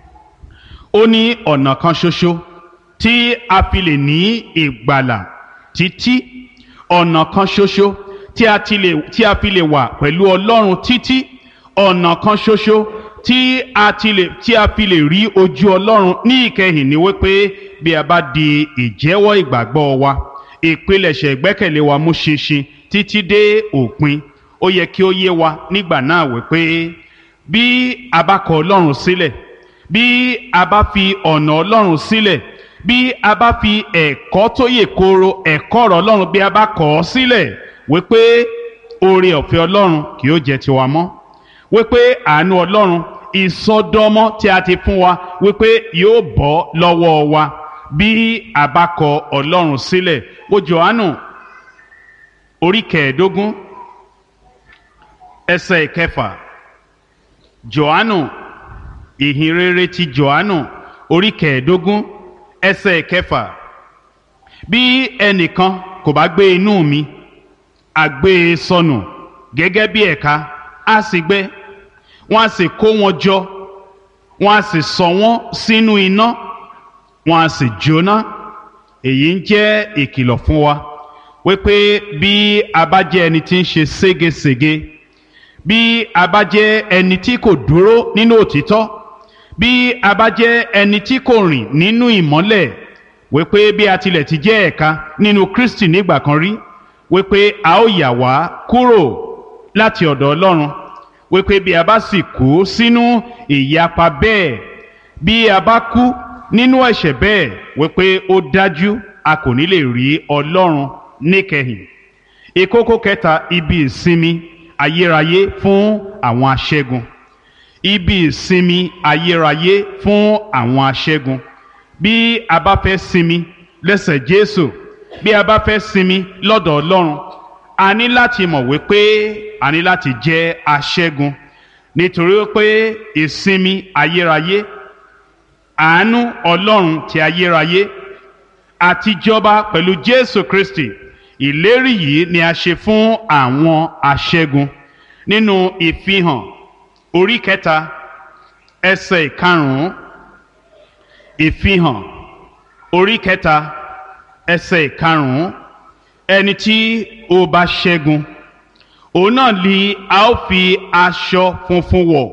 Ó ní ọ̀nà kan ṣoṣo tí a fi lè ní ìgbàlà títí, ọ̀nà kan ṣoṣo tí a fi lè wà pẹ̀lú Ọlọ́run títí, ọ̀nà kan ṣoṣo tí a fi lè rí ojú Ọlọ́run ní ìkẹyìn ni wípé bí a bá di ìjẹ́wọ́ ìgbàgbọ́ wa, ìpilẹ̀ṣẹ̀ ìgbẹ́kẹ̀lé wa mú ṣinṣin títí dé òpin. Ó yẹ kí ó yé wa nígbà náà wípé bí a bá kọ̀ Ọlọ́run sílẹ̀, bí a bá fi ọ̀nà Ọlọ́run sílẹ̀, bí a bá fi ẹ̀kọ́ tó yè kooro, ẹ̀kọ́ ọ̀rọ̀ Ọlọ́run, bí a bá kọ̀ ọ́ sílẹ̀, wípé oore ọ̀fẹ́ Ọlọ́run kì yóò jẹ́ tiwa mọ́, wípé àánú Ọlọ́run, ìsọdọmọ tí a ti fún wa, wípé yóò bọ́ lọ́wọ́ wa bí a bá kọ̀ Ọlọ́run sílẹ̀. Wo Jòhánù orí 15 ẹsẹ̀ 6. Jòhánù, ìhìnrere ti Jòhánù orí 15 ẹsẹ̀ 6. Bí ẹnìkan kò bá gbé inú mi, a gbé e sọnù gẹ́gẹ́ bí ẹ̀ka, á sì gbẹ, wọ́n á sì kó wọn jọ, wọ́n á sì sọ wọ́n sínú iná, wọ́n á sì jóná. Èyí ń jẹ́ ìkìlọ̀ fún wa wípé bí a bá jẹ́ ẹni tí ń ṣe ségesège, bí a bá jẹ́ ẹni tí kò dúró nínú òtítọ́, bí a bá jẹ́ ẹni tí kò rìn nínú ìmọ́lẹ̀, wípé bí a tilẹ̀ ti jẹ́ ẹ̀ka nínú Kristi nígbà kan rí, wípé a ó yà wá kúrò láti ọ̀dọ̀ Ọlọ́run, wípé bí a bá sì kú sínú ìyapa bẹ́ẹ̀, bí a bá kú nínú ẹ̀ṣẹ̀ bẹ́ẹ̀, wípé ó dájú a kò ní lè rí Ọlọ́run níkẹyìn. Ìkókó kẹta, ibi ìsinmi ayérayé fún àwọn aṣẹ́gun. Ibi ìsinmi ayérayé fún àwọn aṣẹ́gun. Bí a bá fẹ́ sinmi lẹ́sẹ̀ Jésù, bí a bá fẹ́ sinmi lọ́dọ̀ Ọlọ́run, a ní láti mọ̀ wípé a ní láti jẹ́ aṣẹ́gun, nítorí pé ìsinmi ayérayé, àánú Ọlọ́run ti ayérayé àti jọba pẹ̀lú Jésù Kristi, ìlérí yìí ni a ṣe fún àwọn aṣẹ́gun. Nínú Ìfihàn orí 3 ẹsẹ̀ 5, Ìfihàn orí 3 ẹsẹ̀ 5, ẹni tí ó bá ṣẹ́gun, òun náà ni a ó fi aṣọ funfun wọ̀,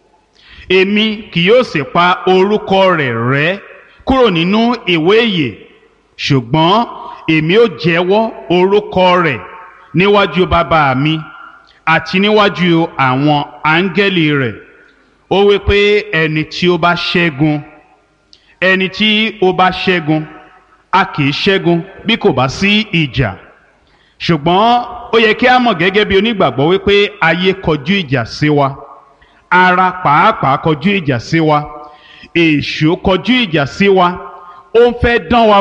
èmi kì yóò sì pa orúkọ rẹ̀ rẹ́ kúrò nínú ìwé ìyè, ṣùgbọ́n èmi ó jẹ́wọ́ orúkọ rẹ̀ níwájú bàbá mi àti níwájú àwọn áńgẹ́lì rẹ̀. Ó wí pé ẹni tí ó bá ṣẹ́gun, ẹni tí ó bá ṣẹ́gun, a kì í ṣẹ́gun bí kò bá sí ìjà. Ṣùgbọ́n ó yẹ kí a mọ̀ gẹ́gẹ́ bí onígbàgbọ́ wípé ayé kọjú ìjà sí wa, ara pàápàá kọjú ìjà sí wa, èṣù kọjú ìjà sí wa, ó ń fẹ́ dán wa wò,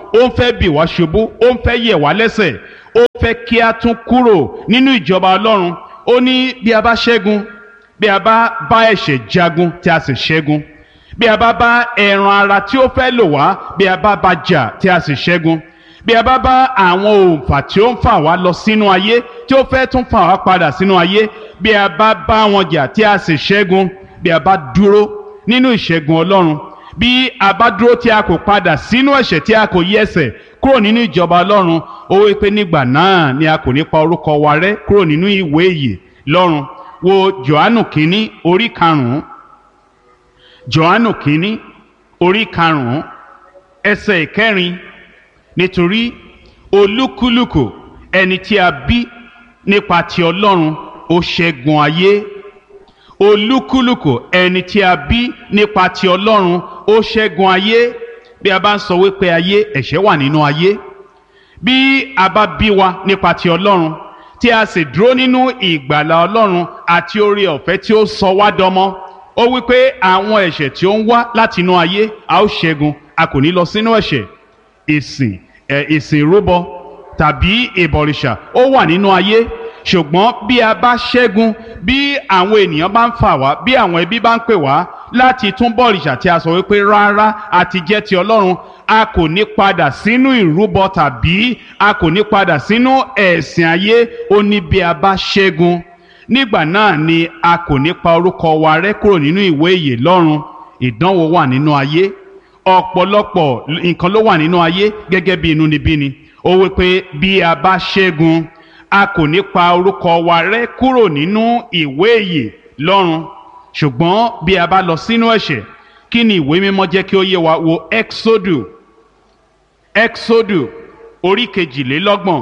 ó ń fẹ́ bì wá ṣubú, ó ń fẹ́ yẹ̀ wá lẹ́sẹ̀, ó fẹ́ kí a tún kúrò nínú ìjọba Ọlọ́run. Ó ní bí a bá ṣẹ́gun, bí a bá bá ẹ̀ṣẹ̀ jagun tí a sì ṣẹ́gun, bí a bá bá ẹran ara tí ó fẹ́ lò wá, bí a bá bá jà tí a sì ṣẹ́gun, bí a bá bá àwọn òǹfà tí ó ń fà wá lọ sínú ayé tí ó fẹ́ tún fà wá padà sínú ayé, bí a bá bá wọn jà tí a sì ṣẹ́gun, bí a bá dúró nínú ìṣẹ́gun Ọlọ́run, bí a bá dúró tí a kò padà sínú ẹ̀ṣẹ̀, tí a kò yí ẹsẹ̀ kúrò nínú ìjọba Ọlọ́run, ó wí pé nígbà náà ni a kò ní pa orúkọ wa rẹ́ kúrò nínú ìwé ìyè lọ́run. Wo Jòhánù kínní orí karùn-ún, Jòhánù kínní orí karùn-ún ẹsẹ̀ ìkẹrin. Nítorí olúkúlùkù ẹni tí a bí nípa ti Ọlọ́run ó ṣẹ́gun ayé. Olúkúlùkù ẹni tí a bí nípa ti Ọlọ́run ó ṣẹ́gun ayé. Bí a bá ń sọ wípé ayé, ẹ̀ṣẹ̀ wà nínú ayé. Bí a bá bí wa nípa ti Ọlọ́run tí a sì dúró nínú ìgbàlà Ọlọ́run àti oore ọ̀fẹ́ tí ó sọ wá dọmọ, ó wípé àwọn ẹ̀ṣẹ̀ tí ó ń wá láti inú ayé a ó ṣẹ́gun, a kò ní lọ sínú ẹ̀ṣẹ̀. ìsìn ìrúbọ tàbí ìbọ̀rìṣà ó wà nínú ayé, ṣùgbọ́n bí a bá ṣẹ́gun, bí àwọn ènìyàn bá ń fà wá, bí àwọn ẹbí bá ń pè wá láti tún bọ̀rìṣà tí a sọ wípé rárá a ti jẹ́ ti Ọlọ́run, a kò ní padà sínú ìrúbọ tàbí a kò ní padà sínú ẹ̀sìn ayé. Ó ní bí a bá ṣẹ́gun, nígbà náà ni a kò ní pa orúkọ wa rẹ́ kúrò nínú ìwé ìyè lọ́run. Ìdánwò wà nínú ayé, ọ̀pọ̀lọpọ̀ nǹkan ló wà nínú ayé gẹ́gẹ́ bí inúnibíni. Ó wí pé bí a bá ṣẹ́gun, a kò ní pa orúkọ wa rẹ́ kúrò nínú ìwé ìyè lọ́run. Ṣùgbọ́n bí a bá lọ sínú ẹ̀ṣẹ̀, kí ni ìwé mímọ́ jẹ́ kí ó yé wa? Wo Ẹ́ksódù orí kejìlélọ́gbọ̀n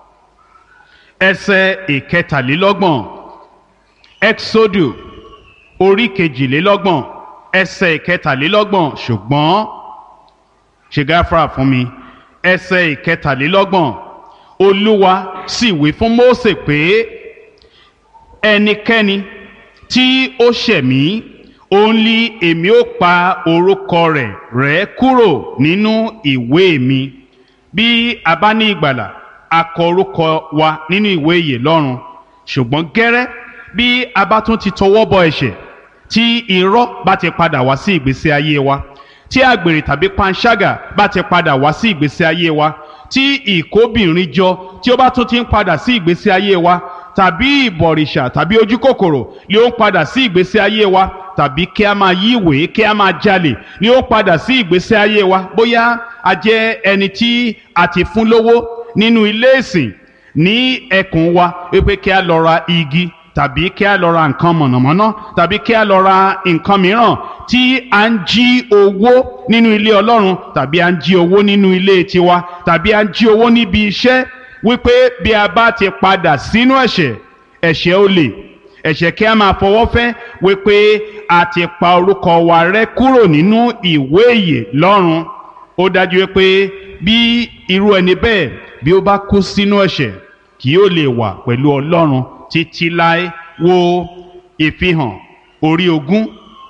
ẹsẹ̀ ìkẹtàlélọ́gbọ̀n. Ẹ́ksódù orí kejìlélọ́gbọ̀n ẹsẹ̀ ìkẹtàlélọ́gbọ̀n. Ṣùgbọ́n ṣe gáfárà fún mi, ẹsẹ̀ ìkẹtàlélọ́gbọ̀n. Olúwa sì wí fún Mósè pé ẹnikẹ́ni tí ó ṣẹ̀ mí, òun ni èmi ó pa orúkọ rẹ̀ rẹ́ kúrò nínú ìwé mi. Bí a bá ní ìgbàlà, a kọ orúkọ wa nínú ìwé ìyè lọ́run. Ṣùgbọ́n gẹ́rẹ́ bí a bá tún ti tọwọ́ bọ ẹ̀ṣẹ̀, tí irọ́ bá ti padà wá sí ìgbésí ayé wa, tí àgbèrè tàbí panṣágà bá ti padà wá sí ìgbésí ayé wa, tí ìkóbìnrin jọ tí ó bá tún ti ń padà sí ìgbésí ayé wa, tàbí ìbọ̀rìṣà tàbí ojú kòkòrò ni ó ń padà sí ìgbésí ayé wa, tàbí kí a máa yí ìwé, kí a máa jalè ni ó ń padà sí ìgbésí ayé wa. Bóyá a jẹ́ ẹni tí a ti fún lówó nínú ilé ìsìn ní ẹkùn wa wípé kí a lọ ra igi, tàbí kí a lọ ra nǹkan mọ̀nàmọ́ná, tàbí kí a lọ ra nǹkan mìíràn, tí a ń jí owó nínú ilé Ọlọ́run, tàbí a ń jí owó nínú ilé tiwa, tàbí a ń jí owó níbi iṣẹ́, wípé bí a bá ti padà sínú ẹ̀ṣẹ̀ olè, ẹ̀ṣẹ̀ kí a máa fọwọ́ fẹ́, wípé a ti pa orúkọ wa rẹ́ kúrò nínú ìwé ìyè lọ́run. Ó dájú wípé bí irú ẹni bẹ́ẹ̀ bí ó bá kú sínú ẹ̀ṣẹ̀, kì yóò lè wà pẹ̀lú Ọlọ́run títí láé. Wo Ìfihàn orí 20,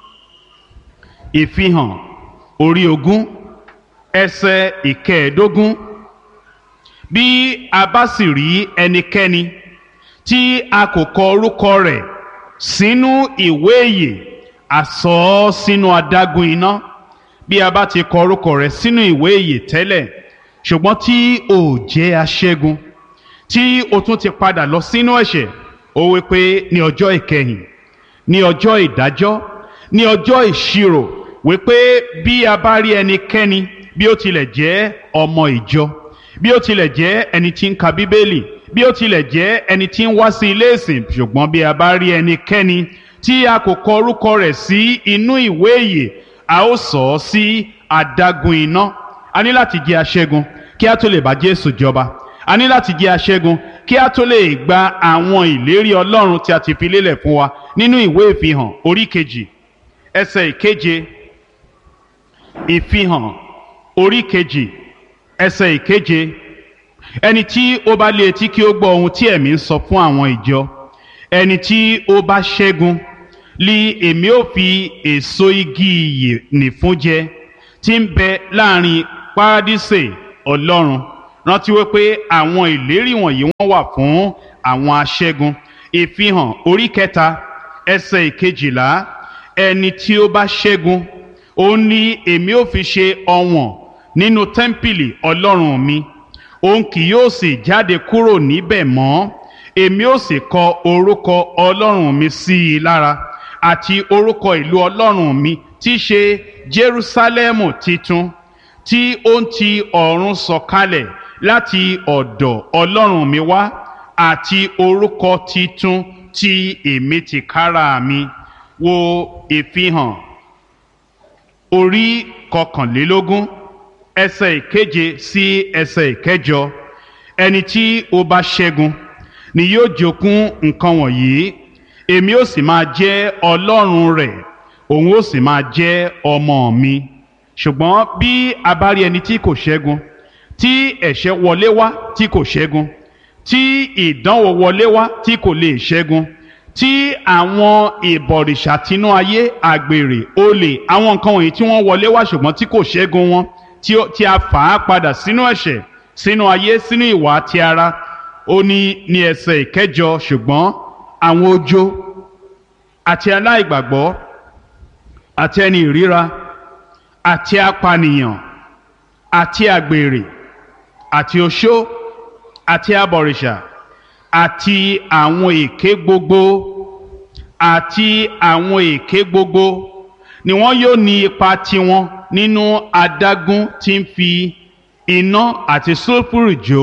Ìfihàn orí 20 ẹsẹ̀ ìkẹẹ̀ẹ́dógún. Bí a bá sì rí ẹnikẹ́ni tí a kò kọ orúkọ rẹ̀ sínú ìwé ìyè, a sọ ọ́ sínú adágún iná. Bí a bá ti kọ orúkọ rẹ̀ sínú ìwé ìyè tẹ́lẹ̀, ṣùgbọ́n tí o jẹ́ aṣẹ́gun, tí o tún ti padà lọ sínú ẹ̀ṣẹ̀, ó wí pé ní ọjọ́ ìkẹyìn, ní ọjọ́ ìdájọ́, ní ọjọ́ ìṣirò, wí pé bí a bá rí ẹnikẹ́ni, bí ó tilẹ̀ jẹ́ ọmọ ìjọ, bí ó tilẹ̀ jẹ́ ẹni tí ń ka Bíbélì, bí ó tilẹ̀ jẹ́ ẹni tí ń wá sí ilé ìsìn, ṣùgbọ́n bí a bá rí ẹnikẹ́ni tí a kò kọ orúkọ rẹ̀ sí inú ìwé ìyè, a ó sọ ọ́ sí adágún iná. A ní láti jẹ́ aṣẹ́gun kí a tó lè bá Jésù jọba. A ní láti jẹ́ aṣẹ́gun kí a tó lè gba àwọn ìlérí Ọlọ́run tí a ti fi lélẹ̀ fún wa nínú ìwé Ìfihàn orí 2 ẹsẹ̀ 7. Ìfihàn orí 2 ẹsẹ̀ 7. Ẹni tí ó bá lé etí kí ó gbọ́ ohun tí Ẹ̀mí ń sọ fún àwọn ìjọ. Ẹni tí ó bá ṣẹ́gun li èmi ó fi èso igi ìyè nì fún jẹ, tí ń bẹ láàrin Párádísè Ọlọ́run. Rántí wípé àwọn ìlérí wọ̀nyí wọ́n wà fún àwọn aṣẹ́gun. Ìfihàn orí 3 ẹsẹ̀ 12, ẹni tí ó bá ṣẹ́gun òun ni èmi ó fi ṣe ọ̀wọ̀n nínú tẹ́ḿpìlì Ọlọ́run mi, òun kì yóò sì jáde kúrò níbẹ̀ mọ́. Èmi ó sì kọ orúkọ Ọlọ́run mi sí i lára, àti orúkọ ìlú Ọlọ́run mi tí í ṣe Jerúsálẹ́mù titun, tí ó ń ti ọ̀run sọ̀kalẹ̀ láti ọ̀dọ̀ Ọlọ́run mi wá, àti orúkọ titun tí èmi tìkára mi. Wo ìfihàn orí 21 ẹsẹ̀ 7 sí ẹsẹ̀ 8. Ẹni tí ó bá ṣẹ́gun ni yóò jogún nǹkan wọ̀nyí, èmi ó sì máa jẹ́ Ọlọ́run rẹ̀, òun ó sì máa jẹ́ ọmọ mi. Ṣùgbọ́n bí a bá rí ẹni tí kò ṣẹ́gun, tí ẹ̀ṣẹ̀ wọlé wá tí kò ṣẹ́gun, tí ìdánwò wọlé wá tí kò lè ṣẹ́gun, tí àwọn ìbọ̀rìṣà tinú ayé, àgbèrè, olè, àwọn nǹkan wọ̀nyí tí wọ́n wọlé wá ṣùgbọ́n tí kò ṣẹ́gun wọn, tí a fà á padà sínú ẹ̀ṣẹ̀, sínú ayé, sínú ìwà ti ara. Ó ní ẹsẹ̀ 9, ṣùgbọ́n àwọn ojo àti aláìgbàgbọ́ àti ẹni ìríra àti apànìyàn àti àgbèrè àti oṣó àti abọ̀rìṣà àti àwọn èké gbogbo ni wọ́n yóò ní ipa tiwọn nínú adágún tí ń fi iná àti sulfuru jó,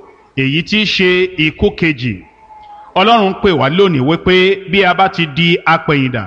èyí tí í ṣe ikú kejì. Ọlọ́run pè wá lónìí wípé bí a bá ti di apẹ̀yìndà,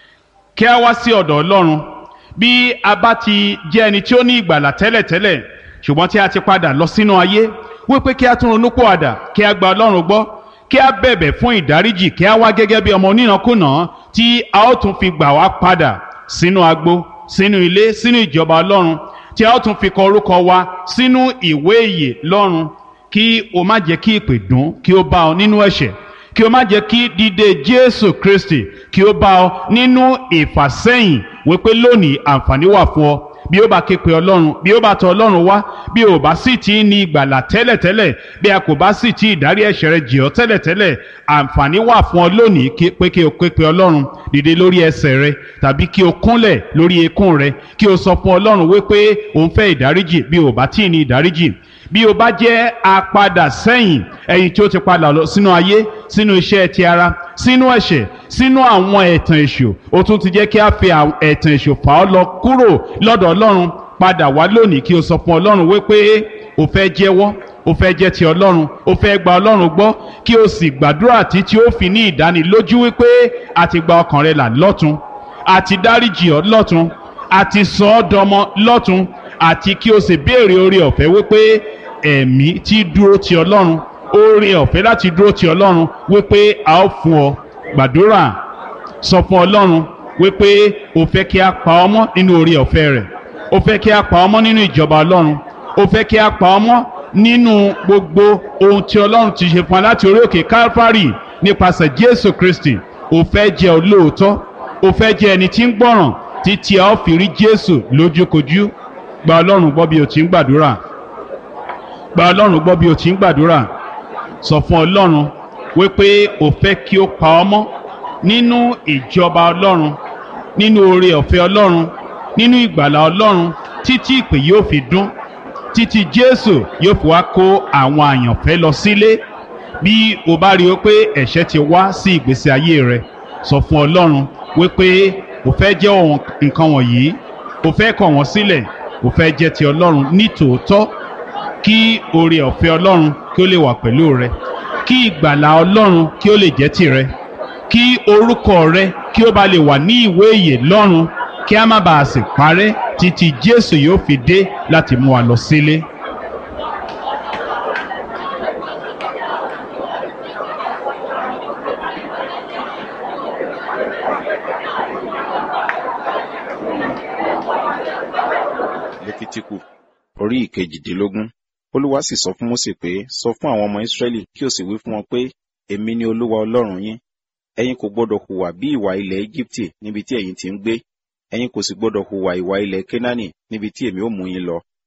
kí a wá sí ọ̀dọ̀ Ọlọ́run. Bí a bá ti jẹ́ ẹni tí ó ní ìgbàlà tẹ́lẹ̀tẹ́lẹ̀ ṣùgbọ́n tí a ti padà lọ sínú ayé, wípé kí a tún ronúpìwàdà, kí a gba Ọlọ́run gbọ́, kí a bẹ̀bẹ̀ fún ìdáríjì, kí a wá gẹ́gẹ́ bí ọmọ onínàkúnà tí a ó tún fi gbà wá padà sínú agbo, sínú ilé, sínú ìjọba Ọlọ́run, tí a ó tún fi kọ orúkọ wa sínú ìwé ìyè lọ́run. Kí o má jẹ́ kí ìpè dùn kí ó bá ọ nínú ẹ̀ṣẹ̀, kí o má jẹ́ kí dídé Jésù Kristi kí ó bá ọ nínú ìfàsẹ́yìn, wípé lónìí àǹfààní wà fún ọ. Bí ó bá ké pe Ọlọ́run, bí ó bá tọ̀ Ọlọ́run wá, bí ó bá sì ti ní ìgbàlà tẹ́lẹ̀tẹ́lẹ̀, bí a kò bá sì ti ìdárí ẹ̀ṣẹ̀ rẹ jì ọ́ tẹ́lẹ̀tẹ́lẹ̀, àǹfààní wà fún ọ lónìí pé kí o ké pe Ọlọ́run. Dìde lórí ẹsẹ̀ rẹ tàbí kí o kúnlẹ̀ lórí eékún rẹ, kí o sọ fún Ọlọ́run wípé o ń fẹ́ ìdáríjì bí o bá tí ì ní ìdáríjì. Bí o bá jẹ́ apadà sẹ́yìn, ẹ̀yin tí ó ti padà lọ sínú ayé, sínú iṣẹ́ ti ara, sínú ẹ̀ṣẹ̀, sínú àwọn ẹ̀tàn èṣù, ó tún ti jẹ́ kí a fi ẹ̀tàn èṣù fà ọ́ lọ kúrò lọ́dọ̀ Ọlọ́run. Padà wá lónìí kí o sọ fún Ọlọ́run wípé o fẹ́ jẹ́wọ́, o fẹ́ jẹ́ ti Ọlọ́run, o fẹ́ gba Ọlọ́run gbọ́, kí o sì gbàdúrà títí ó fi ní ìdánilójú wípé a ti gba ọkàn rẹ là lọ́tun, a ti dáríjì ọ́ lọ́tun, a ti sọ ọ́ dọmọ lọ́tun, àti kí o sì béèrè oore ọ̀fẹ́ wípé ẹ̀mí tí dúró ti Ọlọ́run, oore ọ̀fẹ́ láti dúró ti Ọlọ́run, wípé a ó fún ọ. Gbàdúrà, sọ fún Ọlọ́run wípé o fẹ́ kí a pa ọ́ mọ́ nínú oore ọ̀fẹ́ rẹ̀, o fẹ́ kí a pa ọ́ mọ́ nínú ìjọba Ọlọ́run, o fẹ́ kí a pa ọ́ mọ́ nínú gbogbo ohun tí Ọlọ́run ti ṣe fún wa láti orí òkè Kálífárì nípasẹ̀ Jésù Kristi. O fẹ́ jẹ́ olóòótọ́, o fẹ́ jẹ́ ẹni tí ń gbọ́ràn títí a ó fi rí Jésù lójúkojú. Gba Ọlọ́run gbọ́ bí o ti ń gbàdúrà. Gba Ọlọ́run gbọ́ bí o ti ń gbàdúrà. Sọ fún Ọlọ́run wípé o fẹ́ kí ó pa ọ́ mọ́ nínú ìjọba Ọlọ́run, nínú oore ọ̀fẹ́ Ọlọ́run, nínú ìgbàlà Ọlọ́run, títí ìpè yóò fi dún, títí Jésù yóò fi wá kó àwọn àyànfẹ́ lọ sílé. Bí o bá rí i pé ẹ̀ṣẹ̀ ti wá sí ìgbésí ayé rẹ, sọ fún Ọlọ́run wípé o fẹ́ jẹ́ nǹkan wọ̀nyí, o fẹ́ kọ̀ wọ́n sílẹ̀, o fẹ́ jẹ́ ti Ọlọ́run ní tòótọ́, kí oore ọ̀fẹ́ Ọlọ́run kí ó lè wà pẹ̀lú rẹ, kí ìgbàlà Ọlọ́run kí ó lè jẹ́ tìrẹ, kí orúkọ rẹ kí ó bá lè wà ní ìwé ìyè lọ́run, kí a má bàa sì parẹ́ títí Jésù yóò fi dé láti mú wa lọ sílé. Léfítíkù orí ìkejìdínlógún. Olúwa sì sọ fún Mósè pé, sọ fún àwọn ọmọ Ísírẹ́lì kí o sì wí fún wọn pé, èmi ni Olúwa Ọlọ́run yín. Ẹ̀yin kò gbọdọ̀ hùwà bí ìwà ilẹ̀ Éjíptì níbi tí ẹ̀yin ti ń gbé. Ẹ̀yin kò sì gbọdọ̀ hùwà ìwà ilẹ̀ Kénáánì níbi tí èmi ó mú yín lọ.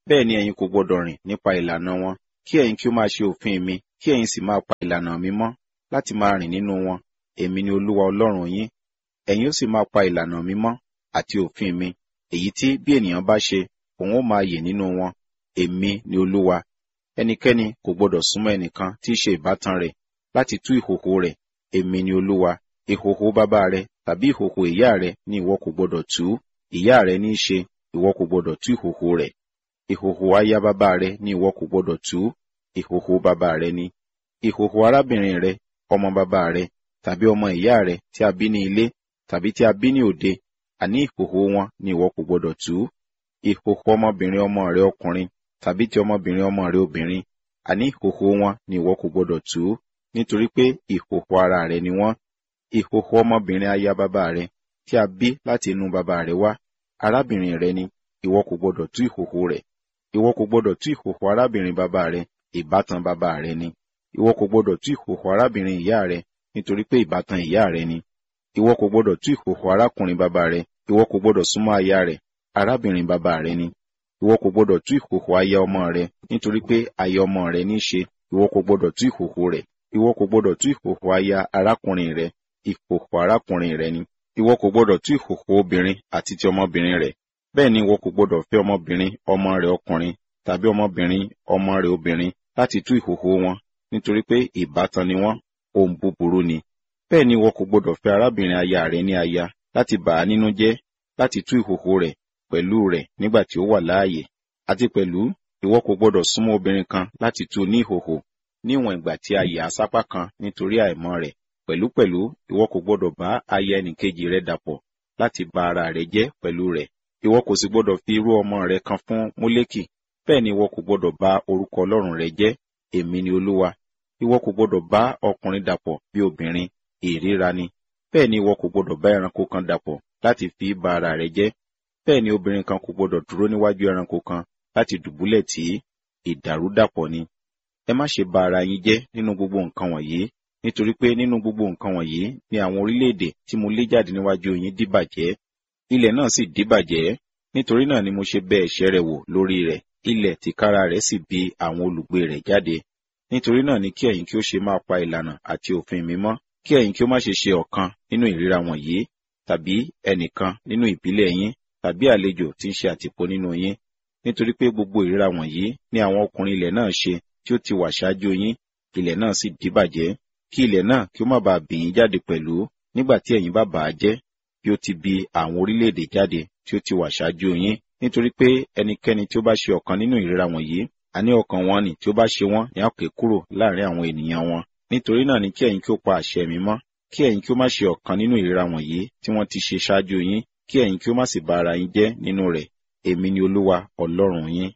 bẹ́ẹ̀ ni ẹ̀yin kò gbọdọ̀ rìn nípa ìlànà wọn, kí ẹ̀yin kí ó máa ṣe òfin mi, kí ẹ̀yin sì máa pa ìlànà mi mọ́, láti máa rìn nínú wọn. Èmi ni Olúwa Ọlọ́run yín. Ẹ̀yin ó sì máa pa ìlànà mi mọ́ àti òfin mi, èyí tí bí ènìyàn bá ṣe, òun ó máa yè nínú wọn. Èmi ni Olúwa. Ẹnikẹ́ni kò gbọdọ̀ súnmọ́ ẹnìkan tí í ṣe ìbátan rẹ̀ láti tú ìhòhò rẹ̀. Èmi ni Olúwa. Ìhòhò bàbá rẹ tàbí ìhòhò ìyá rẹ ni ìwọ kò gbọdọ̀ tú. Ìyá rẹ ní í ṣe, ìwọ kò gbọdọ̀ tú ìhòhò rẹ̀. Ìhòhò aya bàbá rẹ ni ìwọ kò gbọdọ̀ tú. Ìhòhò bàbá rẹ ni. Ìhòhò arábìnrin rẹ, ọmọ bàbá rẹ, tàbí ọmọ ìyá rẹ tí a bí ní ilé, tàbí tí a bí ní òde, àní ìhòhò wọn ni ìwọ kò gbọdọ̀ tú. Ìhòhò ọmọbìnrin ọmọ rẹ ọkùnrin, tàbí ti ọmọbìnrin ọmọ rẹ obìnrin, àní ìhòhò wọn ni ìwọ kò gbọdọ̀ tú, nítorí pé ìhòhò ara rẹ ni wọ́n. Ìhòhò ọmọbìnrin aya bàbá rẹ, tí a bí láti inú bàbá rẹ wá, arábìnrin rẹ ni, ìwọ kò gbọdọ̀ tú ìhòhò rẹ̀. Ìwọ kò gbọdọ̀ tú ìhòhò arábìnrin bàbá rẹ, ìbátan bàbá rẹ ni. Ìwọ kò gbọdọ̀ tú ìhòhò arábìnrin ìyá rẹ, nítorí pé ìbátan ìyá rẹ ni. Ìwọ kò gbọdọ̀ tú ìhòhò arákùnrin bàbá rẹ, ìwọ kò gbọdọ̀ súnmọ́ aya rẹ̀, arábìnrin bàbá rẹ ni. Ìwọ kò gbọdọ̀ tú ìhòhò aya ọmọ rẹ, nítorí pé aya ọmọ rẹ ní í ṣe, ìwọ kò gbọdọ̀ tú ìhòhò rẹ̀. Ìwọ kò gbọdọ̀ tú ìhòhò aya arákùnrin rẹ, ìhòhò arákùnrin rẹ ni. Ìwọ kò gbọdọ̀ tú ìhòhò obìnrin àti ti ọmọbìnrin rẹ̀. Bẹ́ẹ̀ ni ìwọ kò gbọdọ̀ fẹ́ ọmọbìnrin ọmọ rẹ ọkùnrin tàbí ọmọbìnrin ọmọ rẹ obìnrin láti tú ìhòhò wọn, nítorí pé ìbátan ni wọ́n, ohun búburú ni. Bẹ́ẹ̀ ni ìwọ kò gbọdọ̀ fẹ́ arábìnrin aya rẹ ní aya, láti bà á nínú jẹ́, láti tú ìhòhò rẹ̀ pẹ̀lú rẹ̀ nígbà tí ó wà láàyè. Àti pẹ̀lú, ìwọ kò gbọdọ̀ súnmọ́ obìnrin kan láti tú ní ìhòhò, níwọ̀n ìgbà tí a yà á sápá kan nítorí àìmọ́ rẹ̀. Pẹ̀lúpẹ̀lú, ìwọ kò gbọdọ̀ bá aya ẹnìkejì rẹ dàpọ̀ láti ba ara rẹ jẹ́ pẹ̀lú rẹ̀. Ìwọ kò sì gbọdọ̀ fi irú ọmọ rẹ kan fún Mólékì. Bẹ́ẹ̀ ni ìwọ kò gbọdọ̀ bà orúkọ Ọlọ́run rẹ jẹ́. Èmi ni Olúwa. Ìwọ kò gbọdọ̀ bá ọkùnrin dàpọ̀ bí obìnrin, ìríra ni. Bẹ́ẹ̀ ni ìwọ kò gbọdọ̀ bá ẹranko kan dàpọ̀ láti fi ba ara rẹ jẹ́. Bẹ́ẹ̀ ni obìnrin kan kò gbọdọ̀ dúró níwájú ẹranko kan láti dùbúlẹ̀ tì í. Ìdàrúdàpọ̀ ni. Ẹ má ṣe ba ara yín jẹ́ nínú gbogbo nǹkan wọ̀nyí, nítorí pé nínú gbogbo nǹkan wọ̀nyí ni àwọn orílẹ̀-èdè tí mo lé jáde níwájú yín dìbàjẹ́. Ilẹ̀ náà sì dìbàjẹ́. Nítorí náà ni mo ṣe bẹ̀ ẹ̀ṣẹ̀ rẹ̀ wò lórí rẹ̀. Ilẹ̀ tìkára rẹ̀ sì bí àwọn olùgbé rẹ̀ jáde. Nítorí náà ni kí ẹ̀yin kí ó ṣe máa pa ìlànà àti òfin mi mọ́, kí ẹ̀yin kí ó má ṣe ṣe ọ̀kan nínú ìríra wọ̀nyí, tàbí ẹnìkan nínú ìbílẹ̀ yín, tàbí àlejò tí ń ṣe àtìpó nínú yín. Nítorí pé gbogbo ìríra wọ̀nyí ni àwọn ọkùnrin ilẹ̀ náà ṣe tí ó ti wà ṣáájú yín, ilẹ̀ náà sì dìbàjẹ́. Kí ilẹ̀ náà kí ó má bàa bì yín jáde pẹ̀lú, nígbà tí ẹ̀yin bá bà á jẹ́, bí ó ti bi àwọn orílẹ̀-èdè jáde tí ó ti wà ṣáájú yín. Nítorí pé ẹnikẹ́ni tí ó bá ṣe ọ̀kan nínú ìríra wọ̀nyí, àní ọkàn wọn ni tí ó bá ṣe wọ́n ni a ó ké kúrò láàrin àwọn ènìyàn wọn. Nítorí náà ni kí ẹ̀yin kí ó pa àṣẹ mi mọ́, kí ẹ̀yin kí ó má ṣe ọ̀kan nínú ìríra wọ̀nyí tí wọ́n ti ṣe ṣáájú yín, kí ẹ̀yin kí ó má sì bà ara yín jẹ́ nínú rẹ̀. Èmi ni Olúwa Ọlọ́run yín.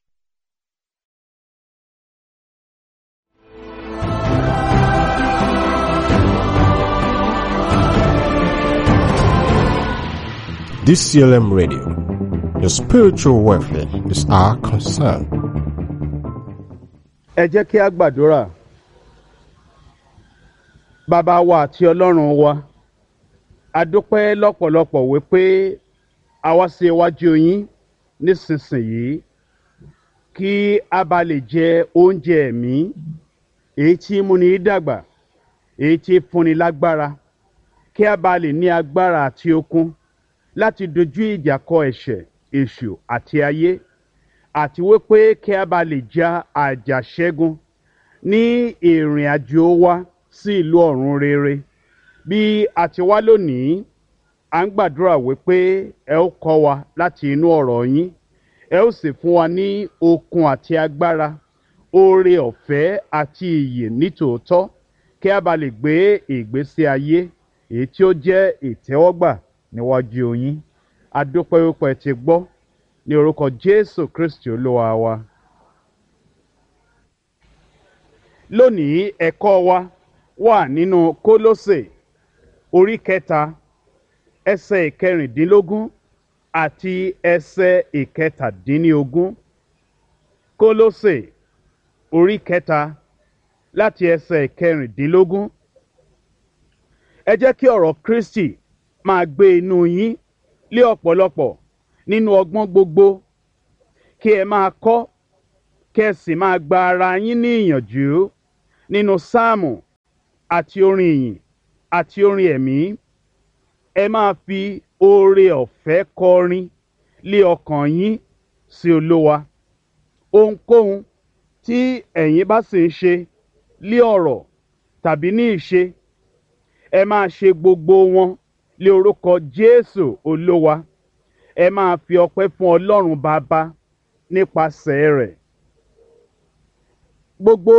DCLM Radio. Your spiritual welfare is our concern. Ẹ jẹ́ kí a gbàdúrà. Bàbá wa àti Ọlọ́run wa, a dúpẹ́ lọ́pọ̀lọpọ̀ wípé a wá sí iwájú yín nísinsìnyí kí a bá lè jẹ oúnjẹ ẹ̀mí, èyí tí múni dàgbà, èyí tí fúnni lágbára, kí a bá lè ní agbára àti okun láti dojú ìjà kọ ẹ̀ṣẹ̀, èṣù àti ayé, àti wípé kí a bá lè ja àjàṣẹ́gun ní ìrìn àjò wa sí ìlú ọ̀run rere. Bí a ti wá lónìí, à ń gbàdúrà wípé ẹ ó kọ́ wa láti inú ọ̀rọ̀ yín, ẹ ó sì fún wa ní okun àti agbára, oore ọ̀fẹ́ àti ìyè nítòótọ́, kí a bá lè gbé ìgbésí ayé èyí tí ó jẹ́ ìtẹ́wọ́gbà níwájú yín. A dúpẹ́ wípé ẹ ti gbọ́, ní orúkọ Jésù Kristi Olúwa wa. Lónìí ẹ̀kọ́ wa wà nínú Kólósè orí 3 ẹsẹ̀ ìkẹrìndínlógún àti ẹsẹ̀ ìkẹtàdínlógún. Kólósè orí 3 láti ẹsẹ̀ ìkẹrìndínlógún. Ẹ jẹ́ kí ọ̀rọ̀ Kristi máa gbé inú yín lé ọ̀pọ̀lọpọ̀ nínú ọgbọ́n gbogbo, kí ẹ máa kọ́ kí ẹ sì máa gba ara yín ní ìyànjú nínú sáàmù àti orin ìyìn àti orin ẹ̀mí. Ẹ máa fi oore ọ̀fẹ́ kọrin lé ọkàn yín sí Olúwa. Ohunkóhun tí ẹ̀yin bá sì ń ṣe lé ọ̀rọ̀ tàbí ní ìṣe, ẹ máa ṣe gbogbo wọn lé orúkọ Jésù Olúwa. Ẹ máa fi ọpẹ́ fún Ọlọ́run Baba nípasẹ̀ rẹ̀. Gbogbo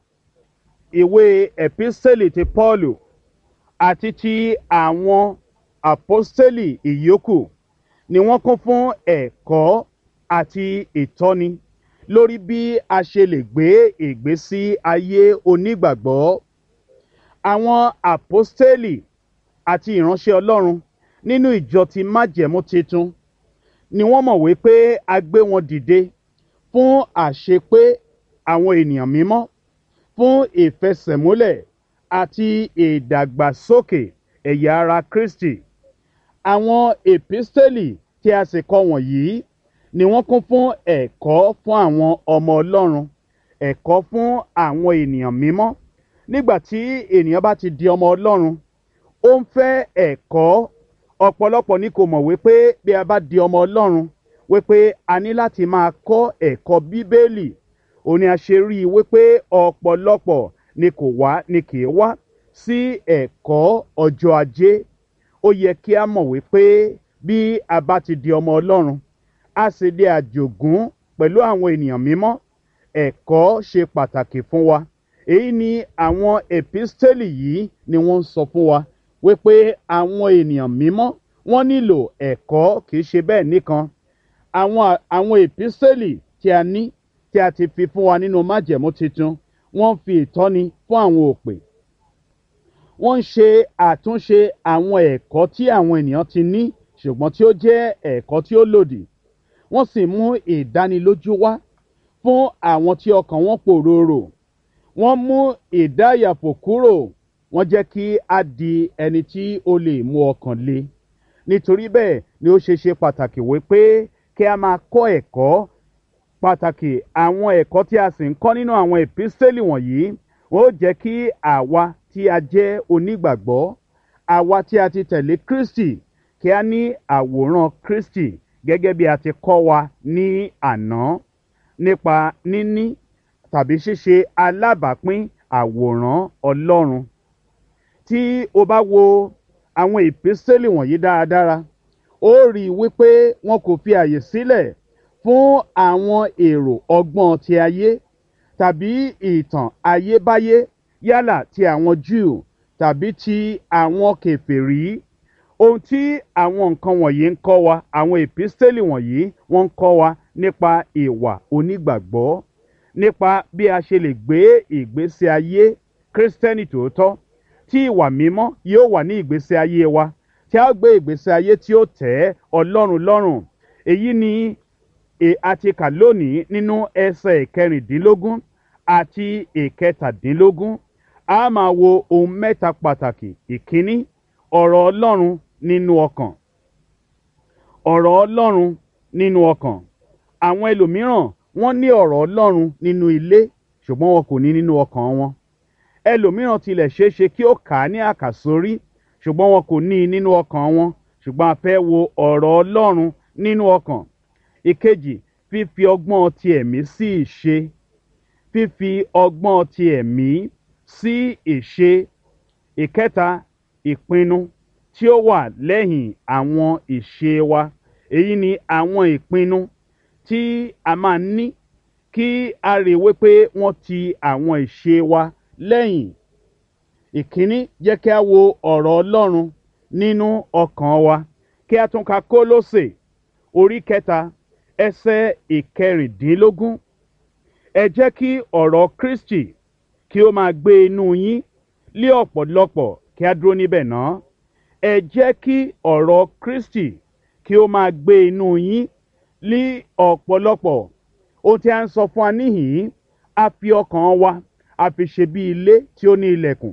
ìwé ẹ̀písítélì ti Pọ́ọ̀lù àti ti àwọn àpọ́stélì ìyókù ni wọ́n kún fún ẹ̀kọ́ àti ìtọ́ni lórí bí a ṣe lè gbé ìgbésí ayé onígbàgbọ́. Àwọn àpọ́stélì àti ìránṣẹ́ Ọlọ́run nínú ìjọ ti májẹ̀mú titun ni wọ́n mọ̀ wípé a gbé wọn dìde fún àṣepé àwọn ènìyàn mímọ́, fún ìfẹsẹ̀múlẹ̀ àti ìdàgbàsókè ẹ̀yà ara Kristi. Àwọn èpísítélì tí a sì kọ wọ̀nyí ni wọ́n kún fún ẹ̀kọ́ fún àwọn ọmọ Ọlọ́run, ẹ̀kọ́ fún àwọn ènìyàn mímọ́. Nígbà tí ènìyàn bá ti di ọmọ Ọlọ́run, ó ń fẹ́ ẹ̀kọ́. Ọ̀pọ̀lọpọ̀ ni kò mọ̀ wípé bí a bá di ọmọ Ọlọ́run, wípé a ní láti máa kọ́ ẹ̀kọ́ Bíbélì. Ó ní a ṣe rí i wípé ọ̀pọ̀lọpọ̀ ni kì í wá sí ẹ̀kọ́ ọjọ́ ajé. Ó yẹ kí a mọ̀ wípé bí a bá ti di ọmọ Ọlọ́run, a sì di àjogún pẹ̀lú àwọn ènìyàn mímọ́. Ẹ̀kọ́ ṣe pàtàkì fún wa. Èyí ni àwọn èpísítélì yìí ni wọ́n ń sọ fún wa wípé àwọn ènìyàn mímọ́ wọ́n nílò ẹ̀kọ́. Kì í ṣe bẹ́ẹ̀ nìkan. Àwọn èpísítélì tí a ní tí a ti fi fún wa nínú májẹ̀mú titun, wọ́n fi ìtọ́ni fún àwọn òpè. Wọ́n ń ṣe àtúnṣe àwọn ẹ̀kọ́ tí àwọn ènìyàn ti ní ṣùgbọ́n tí ó jẹ́ ẹ̀kọ́ tí ó lòdì. Wọ́n sì mú ìdánilójú wá fún àwọn tí ọkàn wọn pòròrò. Wọ́n mú ìdáyàfò kúrò. Wọ́n jẹ́ kí a di ẹni tí ó lè mú ọkàn le. Nítorí bẹ́ẹ̀ ni ó ṣe pàtàkì wípé kí a máa kọ́ ẹ̀kọ́ pàtàkì. Àwọn ẹ̀kọ́ tí a sì ń kọ́ nínú àwọn èpísítélì wọ̀nyí wọ́n ó jẹ́ kí àwa tí a jẹ́ onígbàgbọ́, àwa tí a ti tẹ̀lé Kristi, kí a ní àwòrán Kristi gẹ́gẹ́ bí a ti kọ́ wa ní àná nípa níní tàbí ṣíṣe alábàápín àwòrán Ọlọ́run. Tí o bá wo àwọn èpísítélì wọ̀nyí dáradára, ó rí i wípé wọn kò fi àyè sílẹ̀ fún àwọn èrò ọgbọ́n ti ayé tàbí ìtàn ayébáyé, yálà ti àwọn Júù tàbí ti àwọn kèfèrí. Ohun tí àwọn nǹkan wọ̀nyí ń kọ́ wa, àwọn èpísítélì wọ̀nyí wọ́n ń kọ́ wa nípa ìwà onígbàgbọ́, nípa bí a ṣe lè gbé ìgbésí ayé Kristẹni tòótọ́, tí ìwà mímọ́ yóò wà ní ìgbésí ayé wa, tí a gbé ìgbésí ayé tí ó tẹ́ Ọlọ́run lọ́rùn. Èyí ni a ti kà lónìí nínú ẹsẹ̀ ìkẹrìndínlógún àti ìkẹtàdínlógún. A máa wo ohun mẹ́ta pàtàkì. Ìkíní, ọ̀rọ̀ Ọlọ́run nínú ọkàn. Ọ̀rọ̀ Ọlọ́run nínú ọkàn. Àwọn ẹlòmíràn wọ́n ní ọ̀rọ̀ Ọlọ́run nínú ilé ṣùgbọ́n wọn kò ní nínú ọkàn wọn. Ẹlòmíràn tilẹ̀ ṣeéṣe kí ó kà á ní àkàsórí ṣùgbọ́n wọn kò ní nínú ọkàn wọn. Ṣùgbọ́n a fẹ́ wo ọ̀rọ̀ Ọlọ́run nínú ọkàn. Ìkejì, fífi ọgbọ́n ti ẹ̀mí sí ìṣe. Fífi ọgbọ́n ti ẹ̀mí sí ìṣe. Ìkẹta, ìpinnu tí ó wà lẹ́yìn àwọn ìṣe wa. Èyí ni àwọn ìpinnu tí a máa ní kí a rí wípé wọ́n ti àwọn ìṣe wa lẹ́yìn. Ìkíní, jẹ́ kí a wo ọ̀rọ̀ Ọlọ́run nínú ọkàn wa. Kí a tún ka Kólósè orí 3 ẹsẹ̀ ìkẹrìndínlógún. Ẹ jẹ́ kí ọ̀rọ̀ Kristi kí ó máa gbé inú yín lé ọ̀pọ̀lọpọ̀. Kí a dúró níbẹ̀ náà. Ẹ jẹ́ kí ọ̀rọ̀ Kristi kí ó máa gbé inú yín lé ọ̀pọ̀lọpọ̀. Ohun tí a ń sọ fún wa níhìn-ín, a fi ọkàn wa a fi ṣe bí ilé tí ó ní ilẹ̀kùn.